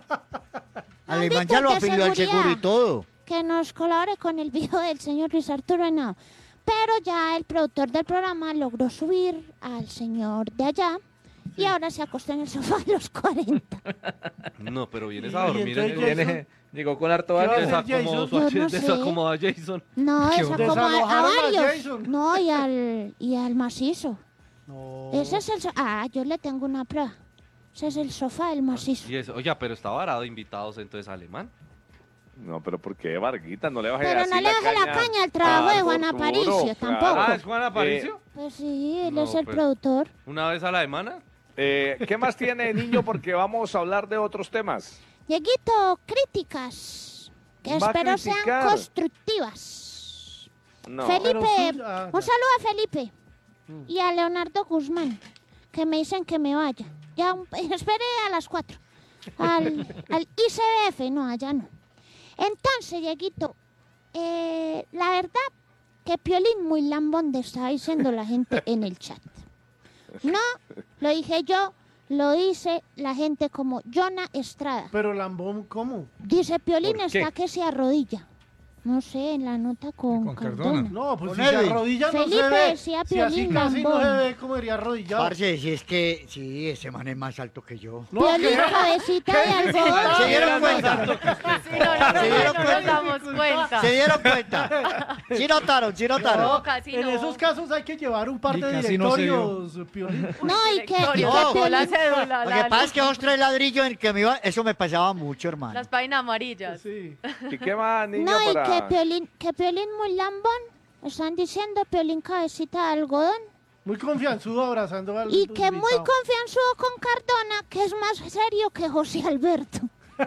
Alemán Víctor ya lo de afilió al seguro y seguridad. todo. Que nos colabore con el video del señor Luis Arturo Henao. Pero ya el productor del programa logró subir al señor de allá y ahora se acostó en el sofá a los cuarenta. No, pero vienes Y a dormir. entonces en el- Viene, llegó con harto ¿Qué va a ánimo. hacer Desacomodó, Jason? su- Yo no sé. desacomodó a Jason. No, ¿Qué es onda? como a, a ¿Desalojaron a varios. Jason? No, y al, y al macizo. No. Ese es el so- Ah, yo le tengo una prueba. Ese es el sofá del macizo. Y eso, oye, pero está varado de invitados entonces alemán. No, pero ¿por qué, Varguita? No le baje Pero así no le la baje la caña caña al trabajo a de Juan Torturo, Aparicio, claro. tampoco. Ah, ¿es Juan Aparicio? Pues sí, él No, es el pues. productor. ¿Una vez a la semana? Eh, ¿Qué más tiene, niño? Porque vamos a hablar de otros temas. Dieguito, críticas. Que Va a espero sean criticar. constructivas. No. Felipe, Pero sí, ah, un ya. saludo a Felipe y a Leonardo Guzmán, que me dicen que me vaya. Ya, un- espere a las cuatro. Al, al I C B F, no, allá no. Entonces, Dieguito, eh, la verdad que Piolín muy lambón de estaba diciendo la gente en el chat. No, lo dije yo, lo dice la gente como Jonah Estrada. Pero Lambón, ¿cómo? Dice Piolín ¿Por qué? está que se arrodilla. No sé, en la nota con, Con Cardona. Cardona. No, pues Con si se Edwin. arrodilla no Felipe se ve. decía Si así Piolín casi no Lambón. se ve como diría arrodillado. Parce, si es que, sí, ese man es más alto que yo. No, Piolín ¿qué? cabecita de algodón. ¿Se dieron cuenta? Sí, no, no, no, ¿Se dieron no nos cuenta? damos cuenta. ¿Se dieron cuenta? Sí notaron, sí notaron. No, casi En no. esos casos hay que llevar un par Y de casi no se directorios, Piolín. No, y que, y Directorio, que sacó la Piolín, cédula, Lo la que pasa luz, es que dos, tres ladrillos en el que me iba, eso me pasaba mucho, hermano. las páginas amarillas. Sí. ¿Y qué más, niño, no, y para...? que Piolín, que Piolín muy lambón. Están diciendo Piolín cabecita de algodón. Muy confianzudo abrazando al Y que muy invitado. confianzudo con Cardona, que es más serio que José Alberto.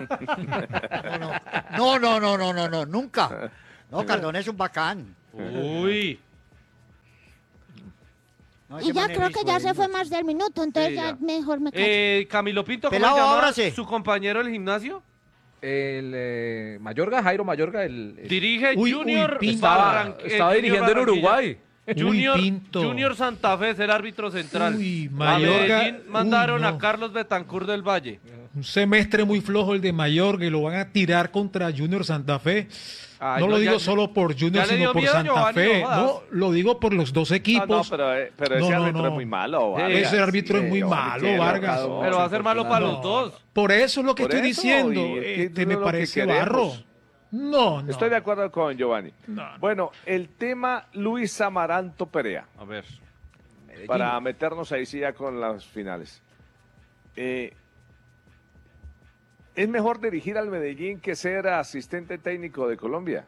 No, no, no, no, no, no, nunca. No, Cardona es un bacán. Uy. No, Y ese ya man es creo que ya se risueño. fue más del minuto, entonces Sí, ya ya. mejor me callo. Eh, Camilo Pinto, ¿cómo Pelado, se llama ábrase. su compañero del gimnasio? El eh, Mayorga, Jairo Mayorga, el, el- Dirige Uy, Junior. uy, Pinto. estaba, Barran- eh, estaba Junior dirigiendo en Barranquilla. Uruguay. Junior, Uy, Pinto. Junior Santa Fe es el árbitro central. Uy, a Mayorga, Medellín mandaron uy, no. a Carlos Betancur del Valle. Un semestre muy flojo el de Mayorga y lo van a tirar contra Junior Santa Fe. Ay, no, no, lo ya- digo solo por ya Junior, le sino dio por miedo, Santa Giovanni, Fe. no jodas. No, lo digo por los dos No, no, equipos. pero, eh, pero ese No, no, árbitro no. es muy malo, Vargas. Ese árbitro es muy Sí, malo, qué Vargas. loco, Pero va a ser malo para los dos. Por eso es lo que Por estoy eso, diciendo. y es que Este, es me lo que parece queremos. barro. No, no. Estoy de acuerdo con Giovanni. No, no. Bueno, el tema Luis Amaranto Perea, A ver. para meternos ahí sí ya con las finales. Eh, ¿Es mejor dirigir al Medellín que ser asistente técnico de Colombia?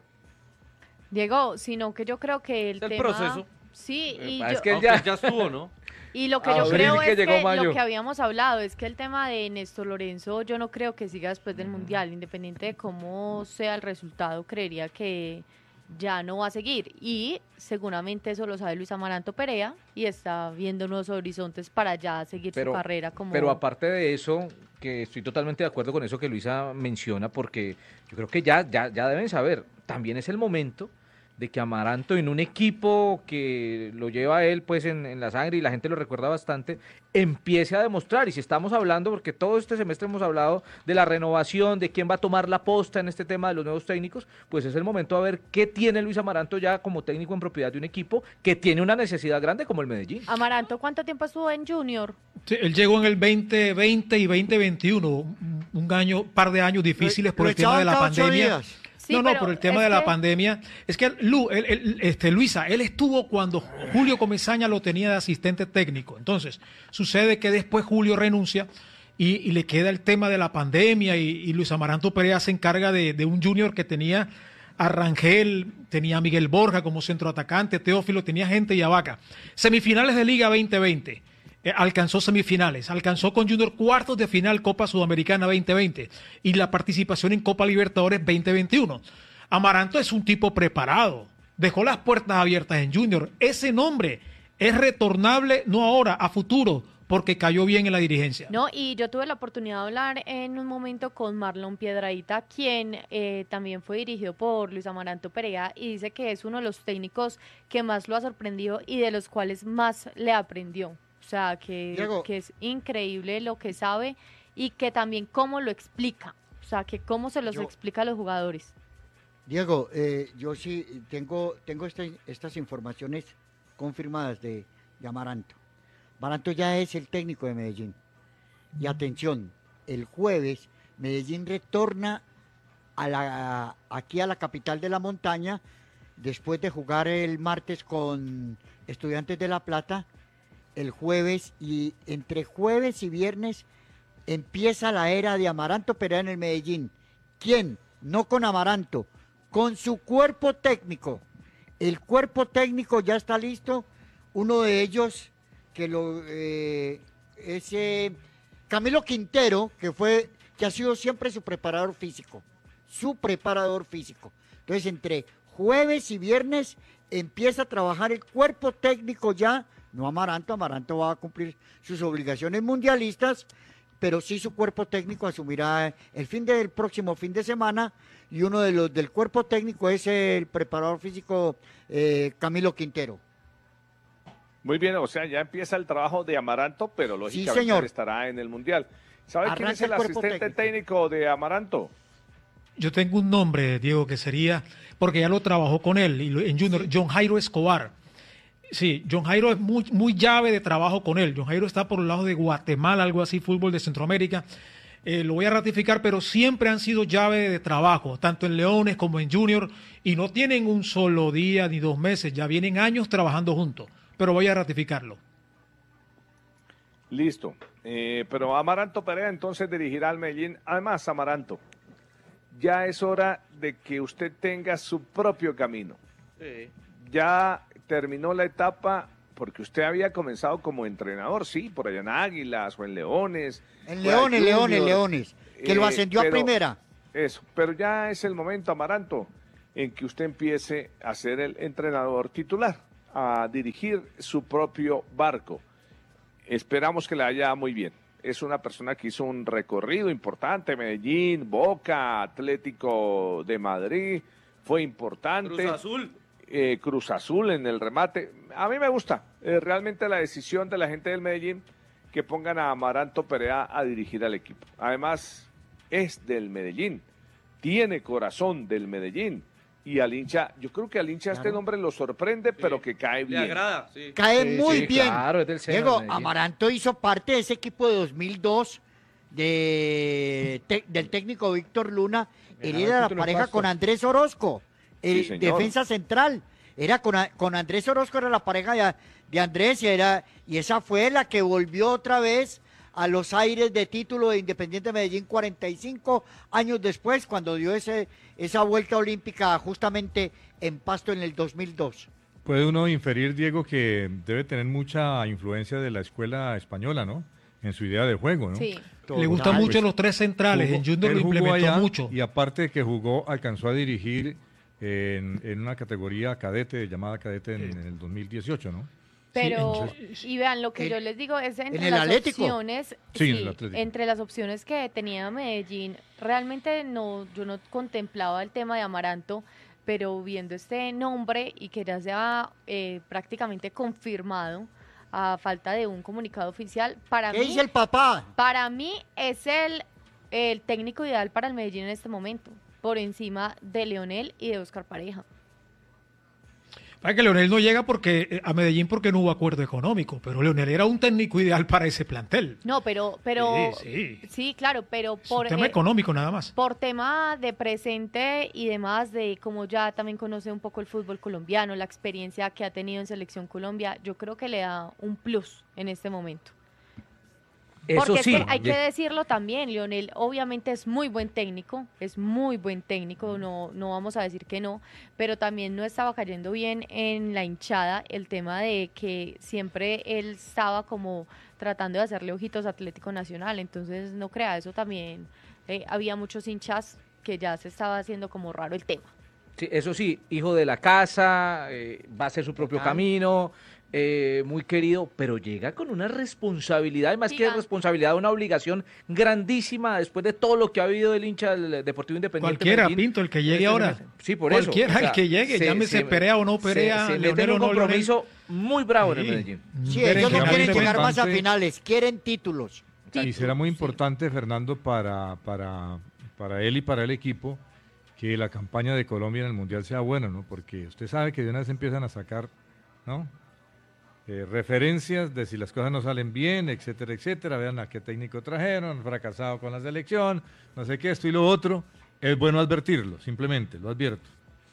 Diego, sino que yo creo que el Es el tema... proceso. Sí, y, Es yo- que él Aunque ya- ya estuvo, ¿no? y lo que Ah, yo abril creo que es llegó que mayo. lo que habíamos hablado es que el tema de Néstor Lorenzo yo no creo que siga después del Mundial, independiente de cómo sea el resultado, creería que ya no va a seguir y seguramente eso lo sabe Luis Amaranto Perea y está viendo nuevos horizontes para ya seguir Pero- su carrera como... Pero aparte de eso, que estoy totalmente de acuerdo con eso que Luisa menciona, porque yo creo que ya, ya, ya deben saber, también es el momento de que Amaranto en un equipo que lo lleva a él pues en, en la sangre y la gente lo recuerda bastante, empiece a demostrar. Y si estamos hablando, porque todo este semestre hemos hablado de la renovación, de quién va a tomar la posta en este tema de los nuevos técnicos, pues es el momento a ver qué tiene Luis Amaranto ya como técnico en propiedad de un equipo que tiene una necesidad grande como el Medellín. Amaranto, ¿cuánto tiempo estuvo en Junior? Sí, él llegó en el veinte veinte y veinte veintiuno, un un año, par de años difíciles por Lo el tema de la echaban cada ocho pandemia. días. Sí, no, no, pero por el tema es de la que- pandemia. Es que Lu, él- él- este, Luisa, él estuvo cuando Julio Comesaña lo tenía de asistente técnico. Entonces, sucede que después Julio renuncia y, y le queda el tema de la pandemia y, y Luis Amaranto Perea se encarga de, de un junior que tenía a Rangel, tenía a Miguel Borja como centroatacante, Teófilo, tenía gente y a Vaca. Semifinales de Liga veinte veinte. Eh, alcanzó semifinales, alcanzó con Junior cuartos de final Copa Sudamericana veinte veinte y la participación en Copa Libertadores veinte veintiuno. Amaranto es un tipo preparado, dejó las puertas abiertas en Junior. Ese nombre es retornable no ahora, a futuro, porque cayó bien en la dirigencia. No, y yo tuve la oportunidad de hablar en un momento con Marlon Piedradita, quien eh, también fue dirigido por Luis Amaranto Perea, y dice que es uno de los técnicos que más lo ha sorprendido y de los cuales más le aprendió. O sea, que, Diego. que es increíble lo que sabe y que también cómo lo explica. O sea, que cómo se los Yo- explica a los jugadores. Diego, eh, yo sí tengo, tengo esta- estas informaciones confirmadas de, de Amaranto. Amaranto ya es el técnico de Medellín. Y atención, el jueves Medellín retorna a la, aquí a la capital de la montaña después de jugar el martes con Estudiantes de La Plata. El jueves y entre jueves y viernes empieza la era de Amaranto Perea en el Medellín. ¿Quién? No con Amaranto, con su cuerpo técnico. El cuerpo técnico ya está listo. Uno de ellos, que lo eh, es eh, Camilo Quintero, que fue, que ha sido siempre su preparador físico. Su preparador físico. Entonces, entre jueves y viernes empieza a trabajar el cuerpo técnico ya. No Amaranto, Amaranto va a cumplir sus obligaciones mundialistas, pero sí su cuerpo técnico asumirá el fin del próximo fin de semana y uno de los del cuerpo técnico es el preparador físico eh, Camilo Quintero. Muy bien, o sea, ya empieza el trabajo de Amaranto, pero lógicamente señor. él estará en el Mundial. ¿Sabe quién Arranca es el, el cuerpo asistente técnico. técnico de Amaranto? Yo tengo un nombre, Diego, que sería, porque ya lo trabajó con él y lo- en Junior, John Jairo Escobar. Sí, John Jairo es muy, muy llave de trabajo con él. John Jairo está por el lado de Guatemala, algo así, fútbol de Centroamérica. Eh, lo voy a ratificar, pero siempre han sido llave de trabajo, tanto en Leones como en Junior, y no tienen un solo día ni dos meses, ya vienen años trabajando juntos, pero voy a ratificarlo. Listo. Eh, pero Amaranto Perea entonces dirigirá al Medellín. Además, Amaranto, ya es hora de que usted tenga su propio camino. Ya terminó la etapa, porque usted había comenzado como entrenador, sí, por allá en Águilas o en Leones. En fue a Leones, Leones, Junior, Leones, que lo eh, ascendió a pero- primera. Eso, pero ya es el momento, Amaranto, en que usted empiece a ser el entrenador titular, a dirigir su propio barco. Esperamos que le vaya muy bien. Es una persona que hizo un recorrido importante, Medellín, Boca, Atlético de Madrid, fue importante. Cruz Azul. Eh, Cruz Azul en el remate. A mí me gusta eh, realmente la decisión de la gente del Medellín que pongan a Amaranto Perea a dirigir al equipo. Además, es del Medellín, tiene corazón del Medellín. Y al hincha, yo creo que al hincha este nombre lo sorprende, pero que cae Le bien. agrada, sí. Cae Sí, muy sí, bien. claro, es del seno Diego, del Medellín. Amaranto hizo parte de ese equipo de dos mil dos de, te- del técnico Víctor Luna. Él Ganaba el era la título en pareja Pasto. con Andrés Orozco, el Sí, señor. defensa central. Era con, a- con Andrés Orozco, era la pareja de, de Andrés y, era, y esa fue la que volvió otra vez a los aires de título de Independiente Medellín cuarenta y cinco años después, cuando dio ese, esa vuelta olímpica justamente en Pasto en el dos mil dos. Puede uno inferir, Diego, que debe tener mucha influencia de la escuela española, ¿no? En su idea de juego, ¿no? Sí. Le gustan mucho los tres centrales, en Junior él lo jugó implementó allá, mucho. Y aparte de que jugó, alcanzó a dirigir en, en una categoría cadete, llamada cadete en, en el dos mil dieciocho, ¿no? Pero, entonces- y vean, lo que yo les digo es entre en el las Atlético. opciones, Sí, en sí, el Atlético. entre las opciones que tenía Medellín, realmente no, yo no contemplaba el tema de Amaranto, pero viendo este nombre y que ya se ha eh, prácticamente confirmado a falta de un comunicado oficial, para ¿Qué mí, dice el papá? para mí es el, el técnico ideal para el Medellín en este momento, por encima de Leonel y de Oscar Pareja. Para que Leonel no llega porque eh, a Medellín porque no hubo acuerdo económico, pero Leonel era un técnico ideal para ese plantel. No, pero, pero Sí, sí, claro, pero Es por un tema eh, económico nada más. por tema de presente y demás, de como ya también conoce un poco el fútbol colombiano, la experiencia que ha tenido en Selección Colombia, yo creo que le da un plus en este momento. Eso Porque sí. es que hay que decirlo también, Lionel obviamente es muy buen técnico, es muy buen técnico, no, no vamos a decir que no, pero también no estaba cayendo bien en la hinchada el tema de que siempre él estaba como tratando de hacerle ojitos a Atlético Nacional, entonces no crea, eso también, eh, había muchos hinchas que ya se estaba haciendo como raro el tema. Sí, eso sí, hijo de la casa, eh, va a hacer su propio Total. camino, eh, muy querido, pero llega con una responsabilidad, y más que Gigante. responsabilidad, una obligación grandísima después de todo lo que ha vivido el hincha del Deportivo Independiente. Cualquiera, Medellín. Pinto, el que llegue Este ahora. semestre. Sí, por Cualquiera, eso. o sea, el que llegue, se- llámese se- Perea o no se- Perea, se mete Leonel en o un no compromiso muy bravo en el Sí. Medellín. Sí, Miren ellos que no a mí quieren me llegar más a importante- finales, quieren títulos. Y será muy importante, Fernando, para, para, para él y para el equipo, que la campaña de Colombia en el Mundial sea buena, ¿no? Porque usted sabe que de una vez empiezan a sacar, ¿no? Eh, referencias de si las cosas no salen bien, etcétera, etcétera. Vean a qué técnico trajeron, han fracasado con la selección, no sé qué, esto y lo otro. Es bueno advertirlo, simplemente, lo advierto.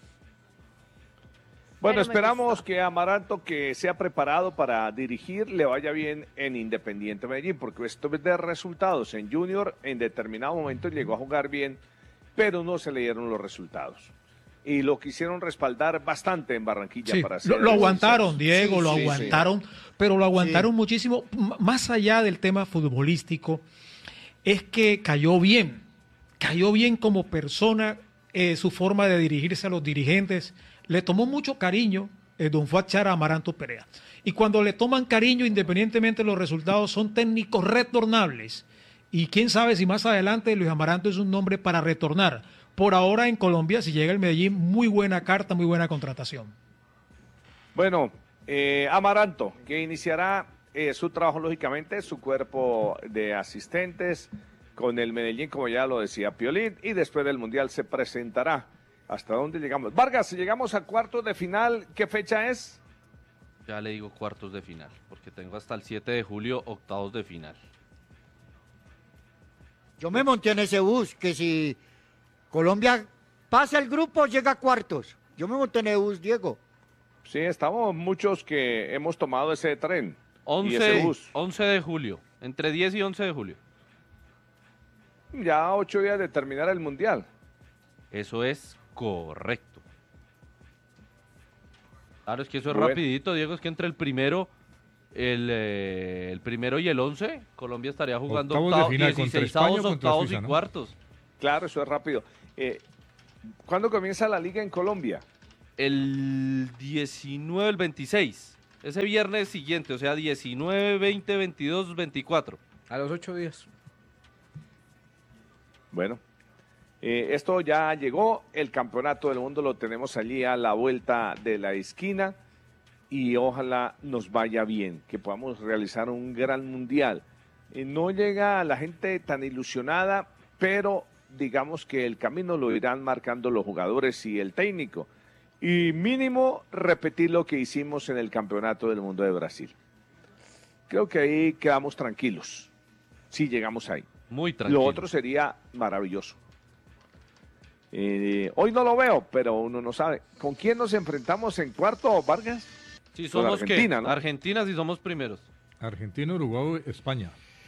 Bueno, Pero me esperamos que Amaranto, que sea preparado para dirigir, le vaya bien en Independiente Medellín, porque esto es de resultados. En Junior, en determinado momento llegó a jugar bien, pero no se le dieron los resultados. Y lo quisieron respaldar bastante en Barranquilla Sí, para lo, ser lo aguantaron, sinceros. Diego, Sí, lo sí, sí. aguantaron, pero lo aguantaron muchísimo. M- Más allá del tema futbolístico, es que cayó bien, cayó bien como persona, eh, su forma de dirigirse a los dirigentes. Le tomó mucho cariño eh, don Fuad Chara Amaranto Perea. Y cuando le toman cariño, independientemente de los resultados, son técnicos retornables. Y quién sabe si más adelante Luis Amaranto es un nombre para retornar. Por ahora en Colombia, si llega el Medellín, muy buena carta, muy buena contratación. Bueno, eh, Amaranto, que iniciará eh, su trabajo, lógicamente, su cuerpo de asistentes, con el Medellín, como ya lo decía Piolín, y después del Mundial se presentará. ¿Hasta dónde llegamos? Vargas, si llegamos a cuartos de final, ¿qué fecha es? Ya le digo cuartos de final, porque tengo hasta el siete de julio octavos de final. Yo me monté en ese bus, que si Colombia pasa el grupo, llega a cuartos. Yo me monté en ese bus, Diego. Sí, estamos muchos que hemos tomado ese tren. y ese once, bus. once de julio, entre diez y once de julio. Ya ocho días de terminar el Mundial. Eso es correcto. Claro, es que eso es Bueno. rapidito, Diego, es que entre el primero, el, eh, el primero y el once, Colombia estaría jugando Octavos de octavos, final contra España o contra octavos Suiza, y ¿no? cuartos. Claro, eso es rápido. Eh, ¿Cuándo comienza la liga en Colombia? El diecinueve, el veintiséis. Ese viernes siguiente, o sea, diecinueve, veinte, veintidós, veinticuatro. A los ocho días. Bueno, eh, esto ya llegó, el campeonato del mundo lo tenemos allí a la vuelta de la esquina y ojalá nos vaya bien, que podamos realizar un gran mundial. Eh, no llega la gente tan ilusionada, pero digamos que el camino lo irán marcando los jugadores y el técnico. Y mínimo repetir lo que hicimos en el campeonato del mundo de Brasil. Creo que ahí quedamos tranquilos, si llegamos ahí. Muy tranquilo. Lo otro sería maravilloso. Eh, hoy no lo veo, pero uno no sabe. ¿Con quién nos enfrentamos en cuarto, Vargas? Si Con somos Argentina, ¿qué? ¿no? Argentina, si somos primeros. Argentina, Uruguay, España.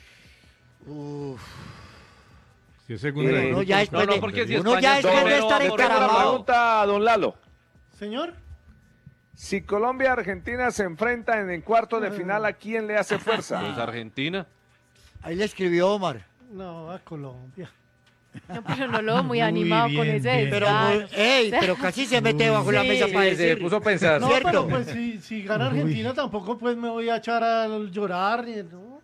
Uf. Si es segunda Eh, de uno grupo, ya está después de- bien. porque si uno España ya es después de primero, estar va por Tengo una encaramado. pregunta a don Lalo. Señor, Si Colombia y Argentina se enfrentan en cuarto de final, ¿a quién le hace fuerza? Pues Argentina. Ahí le escribió Omar. no, a Colombia. No, pero no lo veo muy Muy animado con bien, ese bien. Pero, desgano. muy- ey, pero casi se mete bajo la Sí. mesa para Sí, se decir. puso a pensar. No, ¿Cierto? pero pues si, si gana Uy. Argentina tampoco pues me voy a echar a llorar. ni- ¿no?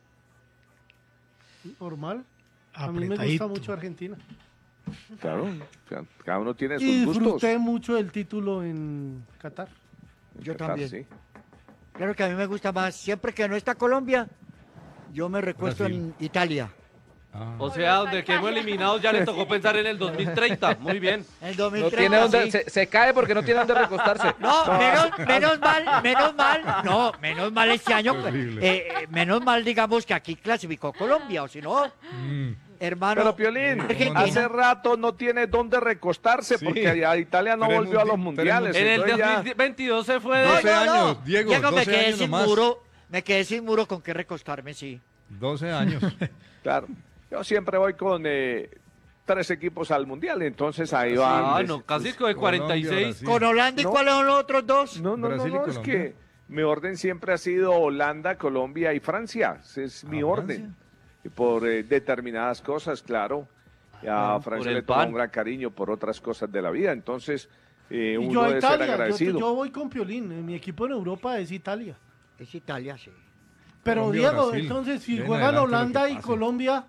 Normal. A mí me gusta Apretadito. mucho Argentina. Claro, cada uno tiene sus Y gustos. disfruté mucho el título en Qatar. Yo Qatar, también. sí. Claro que a mí me gusta más. Siempre que no está Colombia, yo me recuesto Brasil. en Italia. Ah. O sea, donde quedemos eliminados ya le tocó pensar en el dos mil treinta. Muy bien. En No 2030, tiene donde, sí. se, se cae porque no tiene donde recostarse. No, menos, menos mal, menos mal, no, menos mal este año, Terrible. eh, eh, menos mal digamos que aquí clasificó Colombia, o si no, Mm. hermano, Pero Piolín, Argentina. hace rato no tiene dónde recostarse Sí. porque ya Italia no Pero en volvió a los mundi- pero en mundiales. En el entonces ya- dos mil veintidós se fue de... no, doce no, no. años, Diego, me doce quedé años sin nomás. muro, me quedé sin muro con qué recostarme, sí. doce años. Claro, yo siempre voy con eh, tres equipos al mundial, entonces ahí van. Ah, les- no, casi que de cuarenta y seis. Sí. Con Holanda y No. cuáles son los otros dos. No, no, no, Brasil y no, es Colombia. que mi orden siempre ha sido Holanda, Colombia y Francia. Ese es mi Ah, orden. Y por eh, determinadas cosas, claro. A por Francia el le toma pan. un gran cariño por otras cosas de la vida. Entonces, eh, Y uno yo a debe ser Italia, yo, agradecido. yo voy con Piolín. eh, Mi equipo en Europa es Italia. Es Italia, sí. Pero Colombia, Diego, Brasil. entonces si Ven juegan adelante lo que Holanda y pase. Colombia,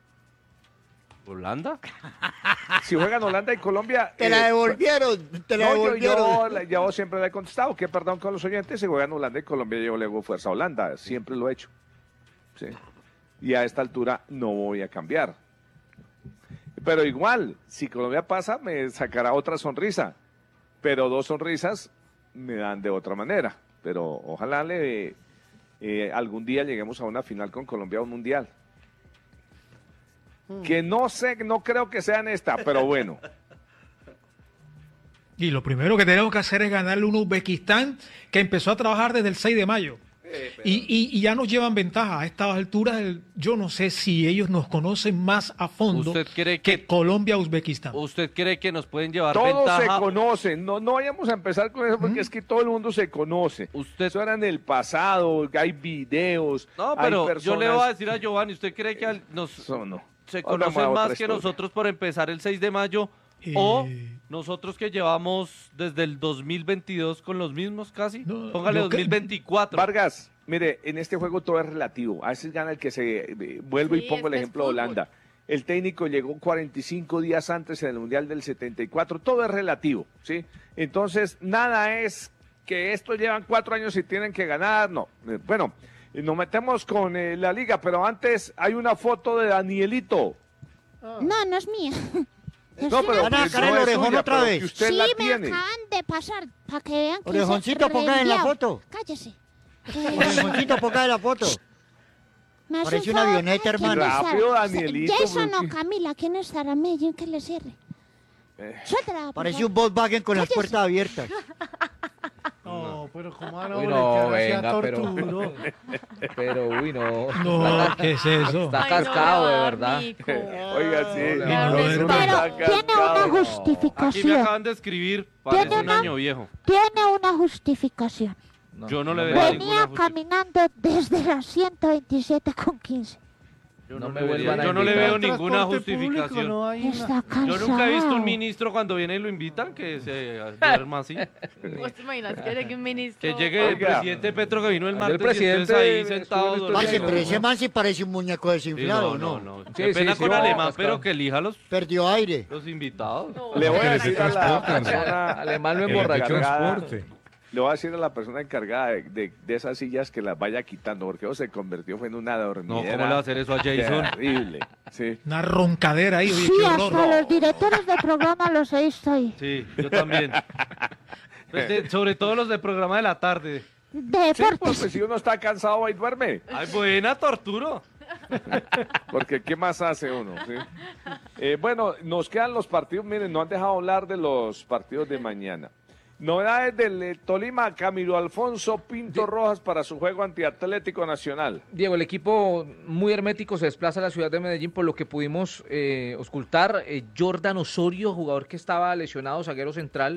¿Holanda? Si juegan Holanda y Colombia. Te la eh, devolvieron, te la No, yo, devolvieron. yo, la- yo siempre le he contestado que perdón con los oyentes, si juegan Holanda y Colombia yo le hago fuerza a Holanda, siempre lo he hecho. Sí. Y a esta altura no voy a cambiar. Pero igual, si Colombia pasa, me sacará otra sonrisa. Pero dos sonrisas me dan de otra manera. Pero ojalá le, eh, algún día lleguemos a una final con Colombia o un mundial. Que no sé, no creo que sea en esta, pero bueno. Y lo primero que tenemos que hacer es ganarle un Uzbekistán que empezó a trabajar desde el seis de mayo. Y, y- y ya nos llevan ventaja. A estas alturas, el- yo no sé si ellos nos conocen más a fondo ¿Usted cree que, que- Colombia-Uzbekistán. ¿Usted cree que nos pueden llevar Todos se ventaja? conocen, no, no vayamos a empezar con eso porque es que todo el mundo se conoce. Usted- Eso era en el pasado, hay videos. No, hay pero yo le voy a personas- decir a Giovanni, ¿usted cree que al- nos Eso no. se Hablamos conocen de otra más que historia. nosotros por empezar el seis de mayo Eh, o nosotros que llevamos desde el dos mil veintidós con los mismos casi? No, Póngale yo que- dos mil veinticuatro. Vargas, mire, en este juego todo es relativo. A veces gana el que se... eh, vuelvo Sí, y pongo el es que es ejemplo de fútbol. Holanda. El técnico llegó cuarenta y cinco días antes en el Mundial del setenta y cuatro. Todo es relativo, ¿sí? Entonces, nada es que estos llevan cuatro años y tienen que ganar. No. Eh, Bueno, eh, nos metemos con eh, la liga, pero antes hay una foto de Danielito. No, no es mía. Es No, pero una- van a sacar el orejón otra pero vez. que usted sí, la me tiene. acaban de pasar, para que vean que Orejoncito, se ponga en la reenviado. foto. Cállese. Orejoncito, ponga la foto. Me hace Parece un una favor, avioneta, ¿quién hermano. estará? Rápido, Danielito, Jason porque- o Camila, ¿quién estará? Medellín que le cierre. Eh. Suéltala, por Parece favor. un Volkswagen con las Cállese. puertas abiertas. No, pero ¿cómo van a Uy, boletear no, así a venga, pero- Torturo? Pero, uy, no. No, ¿qué es eso? Está Ay, no, cascado, de no, verdad. Nico. Oiga, sí. No, no, no, no, eso no, no Pero está tiene una cascado. Aquí me justificación. acaban de escribir, parece ¿Tiene un una? año viejo. Tiene una justificación. No, Yo no le me veo vale. ninguna Venía justificación. caminando desde las ciento veintisiete con quince. Yo No no, me le, vuelvan vería- a yo no le invitar. veo El ninguna transporte público justificación. no hay una- Está cansado. Yo nunca he visto un ministro cuando viene y lo invitan que se duerma así. ¿Vos te imaginas que llegue un ministro? Que llegue el Oiga. presidente Petro que vino el El martes y presidente entonces ahí sentado. estuvo en estos Parce, dormido. pero ese man sí parece un muñeco Sí, desinflado, no, ¿no? no, no. Sí, Qué pena sí, con sí, Alemán, no, pero está- que elija los, Perdió aire. los invitados. Le voy a Que decir a la transportan. persona Alemán lo Que le emborrachó. encargada- transporte. Le voy a decir a la persona encargada de, de- de esas sillas que las vaya quitando, porque eso se convirtió fue en una dormidera. No, ¿cómo le va a hacer eso a Jason? Terrible, sí. Una roncadera ahí, oye, Sí, qué hasta horror. los directores de programa los he visto ahí. Sí, yo también. Pues de- sobre todo los del programa de la tarde. De Sí, deportes. porque si uno está cansado ahí duerme, Ay, buena torturo. porque ¿qué más hace uno? ¿sí? Eh, bueno, nos quedan los partidos, miren, no han dejado hablar de los partidos de mañana. Novedades del eh, Tolima, Camilo Alfonso Pinto Rojas para su juego antiatlético nacional. Diego, el equipo muy hermético se desplaza a la ciudad de Medellín por lo que pudimos eh, auscultar. Eh, Jordan Osorio, jugador que estaba lesionado, zaguero central,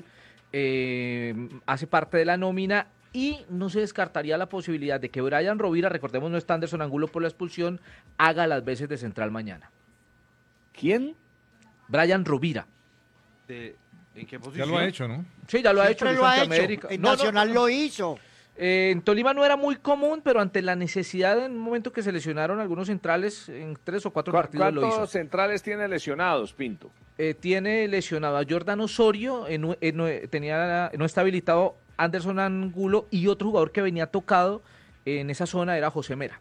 eh, hace parte de la nómina y no se descartaría la posibilidad de que Brian Rovira, recordemos no está Anderson Angulo por la expulsión, haga las veces de central mañana. ¿Quién? Brian Rovira. De- ¿En qué Ya posición? lo ha hecho, ¿no? Sí, ya lo ha Siempre hecho. lo hizo ha ante hecho. América. En No, no, Nacional no. lo hizo. Eh, en Tolima no era muy común, pero ante la necesidad en un momento que se lesionaron algunos centrales, en tres o cuatro ¿Cu- partidos lo hizo. ¿Cuántos centrales tiene lesionados, Pinto? Eh, tiene lesionado a Jordan Osorio, eh, no, eh, no, eh, tenía, no está habilitado Anderson Angulo y otro jugador que venía tocado en esa zona era José Mera.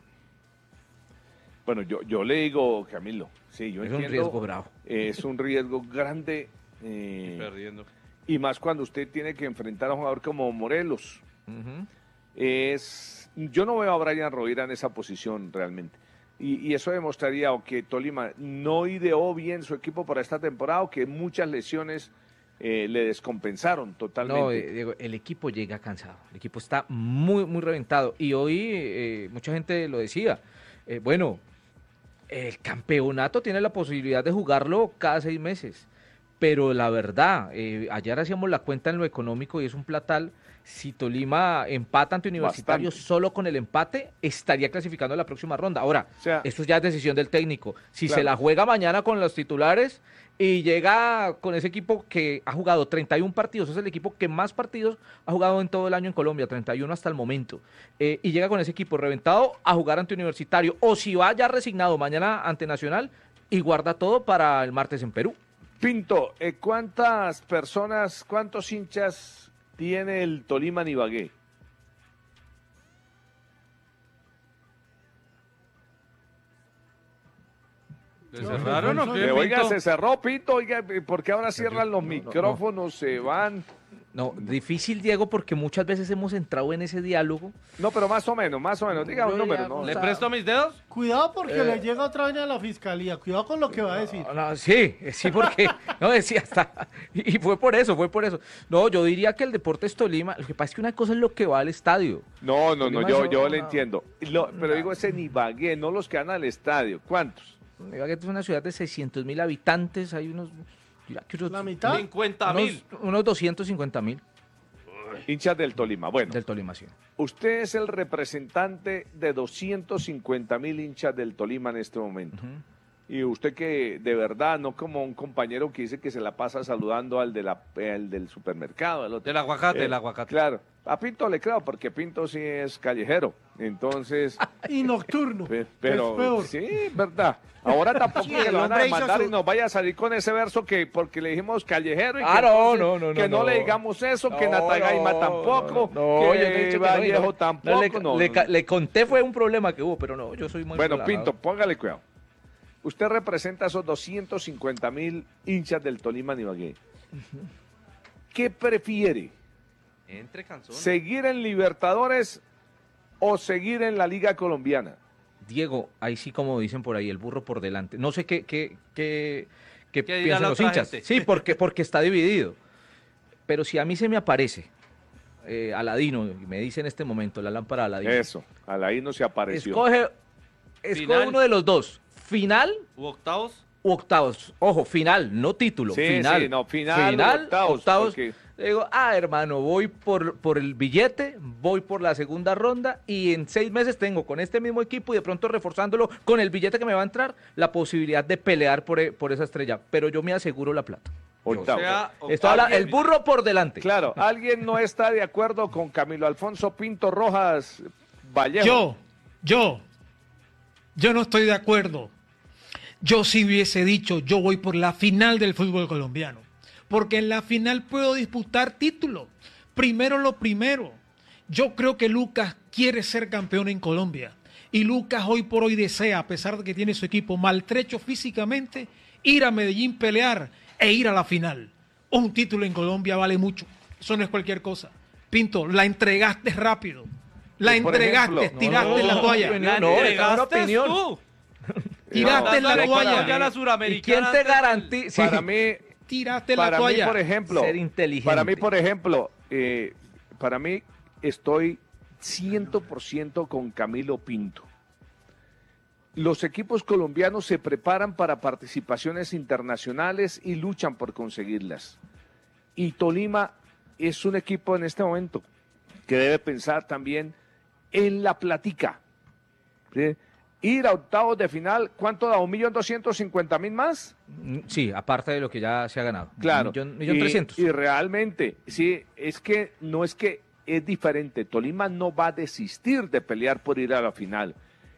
Bueno, yo, yo le digo, Camilo, sí, yo Es un entiendo, riesgo bravo. eh, es un riesgo grande. eh, Perdiendo. y más cuando usted tiene que enfrentar a un jugador como Morelos. Ujú. Es, yo no veo a Brian Rovira en esa posición realmente. Y, y eso demostraría o que Tolima no ideó bien su equipo para esta temporada o que muchas lesiones eh, le descompensaron totalmente. No, eh, Diego, el equipo llega cansado, el equipo está muy, muy reventado. Y hoy eh, mucha gente lo decía, eh, bueno, el campeonato tiene la posibilidad de jugarlo cada seis meses. Pero la verdad, eh, ayer hacíamos la cuenta en lo económico y es un platal. Si Tolima empata ante Universitario, Bastante. solo con el empate estaría clasificando a la próxima ronda. Ahora, O sea, esto ya es decisión del técnico. Si Claro. se la juega mañana con los titulares y llega con ese equipo que ha jugado treinta y uno partidos, es el equipo que más partidos ha jugado en todo el año en Colombia, treinta y uno hasta el momento, eh, y llega con ese equipo reventado a jugar ante Universitario, o si va ya resignado mañana ante Nacional y guarda todo para el martes en Perú. Pinto, eh, ¿cuántas personas, cuántos hinchas tiene el Tolima en Ibagué? ¿Se cerraron o qué, Eh, oiga, Pinto? se cerró, Pinto, oiga, ¿por qué ahora cierran los micrófonos, se van? No, difícil, Diego, porque muchas veces hemos entrado en ese diálogo. No, pero más o menos, más o menos, diga un Yo número, ya ¿no? ¿Le presto mis dedos? Cuidado porque Eh. le llega otra vaina a la fiscalía. Cuidado con lo que va a decir. No, no, sí, sí, porque, no, decía hasta, y fue por eso, fue por eso. No, yo diría que el Deportes Tolima, lo que pasa es que una cosa es lo que va al estadio. No, no, no, Tolima yo, es yo una- le entiendo. Lo- pero digo, es en Ibagué, no los que van al estadio. ¿Cuántos? Ibagué es una ciudad de seiscientos mil habitantes, hay unos, dirá que unos- ¿La mitad? cincuenta unos, mil. unos doscientos cincuenta mil Hinchas del Tolima. Bueno, del Tolima, sí. usted es el representante de doscientos cincuenta mil hinchas del Tolima en este momento. Ujú. Y usted que de verdad, no como un compañero que dice que se la pasa saludando al, de la, al del supermercado. Al otro. Del aguacate, Eh, el aguacate. Claro, a Pinto le creo porque Pinto sí es callejero. Entonces, Y nocturno. pe- Es pero peor. sí, verdad. Ahora tampoco Sí, que el lo van a hombre hizo demandar su- y nos vaya a salir con ese verso que porque le dijimos callejero y Ah, que, no, entonces no, no, que no, no, no. le digamos eso, que No, Natagaima no, tampoco, no, que yo no he dicho que no, y Vallejo no, tampoco. no, le, no, le no. ca- le conté fue un problema que hubo, pero no, yo soy muy Bueno, relajado. Pinto, póngale cuidado. usted representa a esos doscientos cincuenta mil hinchas del Tolima Ibagué. ¿Qué prefiere? Entre canzones. ¿Seguir en Libertadores o seguir en la Liga Colombiana? Diego, ahí sí como dicen por ahí, el burro por delante. No sé qué, qué, qué, qué ¿Qué dirá piensan la los otra hinchas. gente? Sí, porque, porque está dividido. Pero si a mí se me aparece eh, Aladino, y me dice en este momento la lámpara de Aladino. Eso, Aladino se apareció. Escoge, escoge Final. uno de los dos. ¿Final ¿U octavos? u octavos? Ojo, final, no título. Sí, final. sí, no, final u octavos, octavos. porque- Le digo, ah, hermano, voy por, por el billete, voy por la segunda ronda y en seis meses tengo con este mismo equipo y de pronto reforzándolo con el billete que me va a entrar, la posibilidad de pelear por, e- por esa estrella. Pero yo me aseguro la plata. Octavos. O sea, Esto habla, alguien- el burro por delante. Claro, ¿alguien no está de acuerdo con Camilo Alfonso Pinto Rojas Vallejo? Yo, yo, yo no estoy de acuerdo. Yo sí hubiese dicho, yo voy por la final del fútbol colombiano. Porque en la final puedo disputar títulos. Primero lo primero. Yo creo que Lucas quiere ser campeón en Colombia. Y Lucas hoy por hoy desea, a pesar de que tiene su equipo maltrecho físicamente, ir a Medellín, pelear e ir a la final. Un título en Colombia vale mucho. Eso no es cualquier cosa. Pinto, la entregaste rápido. La Pues, por entregaste, ejemplo, tiraste no, la no, toalla. no, La no, esa es una entregaste opinión. tú. Tiraste No, la para toalla. mí- Ya la ¿Y suramericana quién te antes- garantiza? Para mí, Tiraste la para mí, toalla. por ejemplo, Ser inteligente. para mí, por ejemplo, eh, para mí estoy cien por ciento con Camilo Pinto. Los equipos colombianos se preparan para participaciones internacionales y luchan por conseguirlas. Y Tolima es un equipo en este momento que debe pensar también en la platica. ¿Sí? Ir a octavos de final, ¿cuánto da? ¿Un millón doscientos cincuenta mil más? Sí, aparte de lo que ya se ha ganado. Claro. Millón, millón y, trescientos. y realmente, sí, es que no es que es diferente. Tolima no va a desistir de pelear por ir a la final.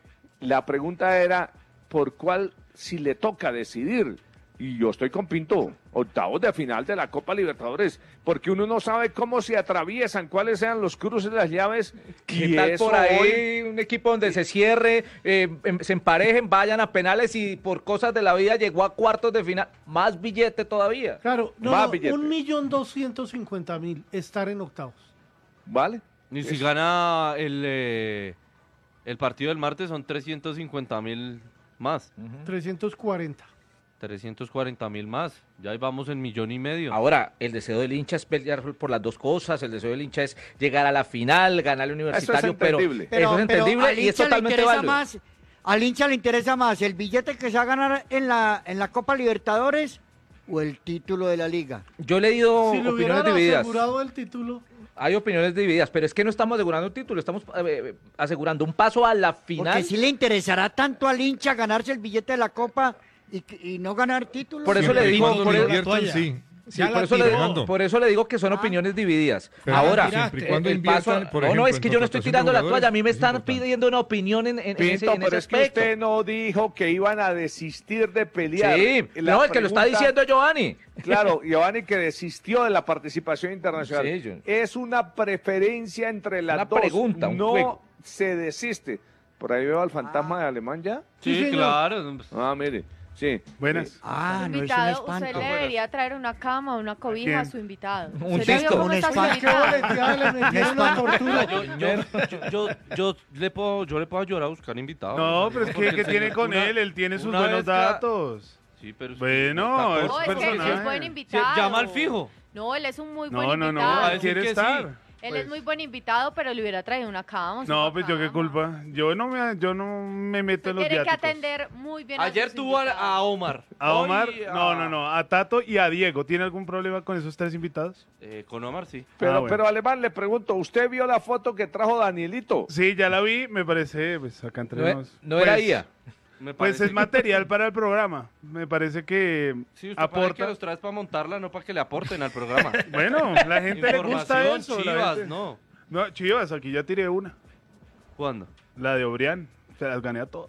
La pregunta era, ¿por cuál si le toca decidir? Y yo estoy con Pinto, octavos de final de la Copa Libertadores, porque uno no sabe cómo se atraviesan, cuáles sean los cruces de las llaves. ¿Qué y tal eso por ahí hoy- un equipo donde se cierre, eh, em- se emparejen, vayan a penales y por cosas de la vida llegó a cuartos de final? Más billete todavía. Claro, no, Más no, billete. un millón doscientos cincuenta mil estar en octavos. ¿Vale? Y si gana el, eh, el partido del martes son trescientos cincuenta mil más. trescientos cuarenta. trescientos cuarenta mil más. Ya ahí vamos en millón y medio. Ahora, el deseo del hincha es pelear por las dos cosas, el deseo del hincha es llegar a la final, ganar el universitario, pero, entendible. eso es entendible al y es hincha le totalmente interesa válido. más, al hincha le interesa más el billete que se va a ganar en la, en la Copa Libertadores o el título de la liga. Yo he leído Si le opiniones hubieran divididas. asegurado el título, Hay opiniones divididas, pero es que no estamos asegurando un título, estamos eh, asegurando un paso a la final. Porque si le interesará tanto al hincha ganarse el billete de la Copa y, que- y no ganar títulos. Por eso Siempre le y digo, cuando por le eso- inviertan, toalla. sí. Sí, Ya por, la eso le, tiró. por eso le digo que son opiniones divididas. Pero Ahora, siempre y eh, cuando el paso, inviertan, por no, no, ejemplo, es que en yo no estoy contratación de tirando la jugadores, toalla, a mí me es están importante. pidiendo una opinión en, en- en ese, Pinto, en ese pero es que aspecto. usted no dijo que iban a desistir de pelear. Sí, La no, el que lo está pregunta- diciendo es Giovanni. Claro, Giovanni que desistió de la participación internacional. Sí, yo- Es una preferencia entre las Una dos. pregunta, un no juego. se desiste. Por ahí veo al fantasma de Alemán ya. Sí, Sí, señor. claro. Ah, mire. Sí. Buenas. Ah, no es un invitado, espanto. usted le debería traer una cama, una cobija a quién? su invitado. Un ¿Usted ya vio disco, cómo un está su espanto. invitado? boleteada, le metieron una tortura. Yo, yo, yo, yo, yo le puedo, yo le puedo ayudar a buscar invitados. No, pero es que, Porque ¿qué el tiene señor con una- él? Él tiene sus una buenos vez que- datos. Sí, pero es- Bueno, está es No, es que él sí personaje. es buen Sí, invitado. llama al fijo. No, él es un muy No, buen no, no, invitado. a él decir quiere que estar. sí. Él Pues- es muy buen invitado, pero le hubiera traído una cama. su No, pues yo qué cama. culpa. Yo no me, yo no me meto Usted en los tiene que viáticos. atender muy bien a Ayer sus tuvo a, invitados. a Omar. A Omar, Hoy a- no, no, no, a Tato y a Diego. ¿Tiene algún problema con esos tres invitados? Eh, con Omar sí. Pero, Ah, bueno. pero Alemán, le pregunto, ¿usted vio la foto que trajo Danielito? Sí, ya la vi, me parece, pues acá entre No, e- nos. no era Pues, I A. Me Pues parece es material para el programa. Me parece que Sí, usted parece que aporta. los traes para montarla, no para que le aporten al programa. Bueno, la gente le gusta Información, eso. la chivas, gente- no. No, Chivas, aquí ya tiré una. ¿Cuándo? La de Obrián. Se las gané a todos.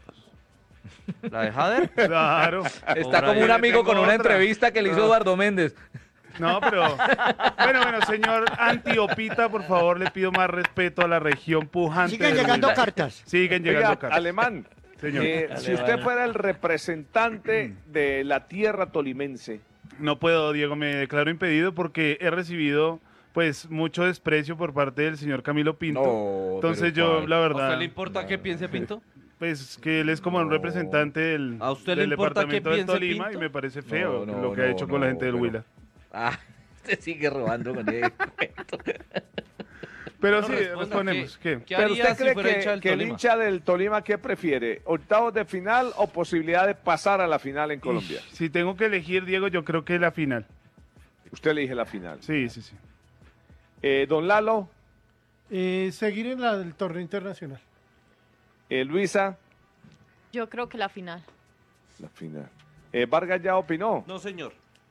¿La de Jader? Claro. Está Obra, como yo un le amigo tengo con una otra. entrevista que le hizo No. Eduardo Méndez. No, pero. Bueno, bueno, señor Antiopita, por favor, le pido más respeto a la región pujante. Siguen del llegando mundo. cartas. Siguen llegando Oiga, cartas. Alemán, Señor. Eh, si usted fuera el representante de la tierra tolimense. No puedo, Diego, me declaro impedido porque he recibido pues mucho desprecio por parte del señor Camilo Pinto. No, Entonces pero yo, ¿cuál? la ¿A verdad... usted le importa qué piense Pinto? Pues que él es como un representante del, ¿A usted le del importa qué departamento de piense Tolima Pinto? y me parece feo No, no, lo que ha no, hecho con la no, gente del pero- Huila. Ah, usted sigue robando con el cuento. Pero No, sí, responda, respondemos. ¿Qué? ¿Qué Pero haría usted si cree fuera que, hincha del que el Tolima? hincha del Tolima, ¿qué prefiere? ¿Octavos de final o posibilidad de pasar a la final en Colombia? Si tengo que elegir, Diego, yo creo que la final. Usted elige la final. Sí, sí, sí. Eh, don Lalo, Eh, seguir en la del torneo internacional. eh, Luisa, Yo creo que la final. la final. Eh, Vargas ya opinó. No, señor.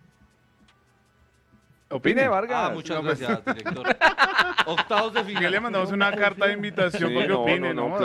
Opine, Vargas. Ah, muchas No, pues- gracias, director. Octavos de final. Que le mandamos una carta de invitación Sí, porque no, opine, no, ¿no? no,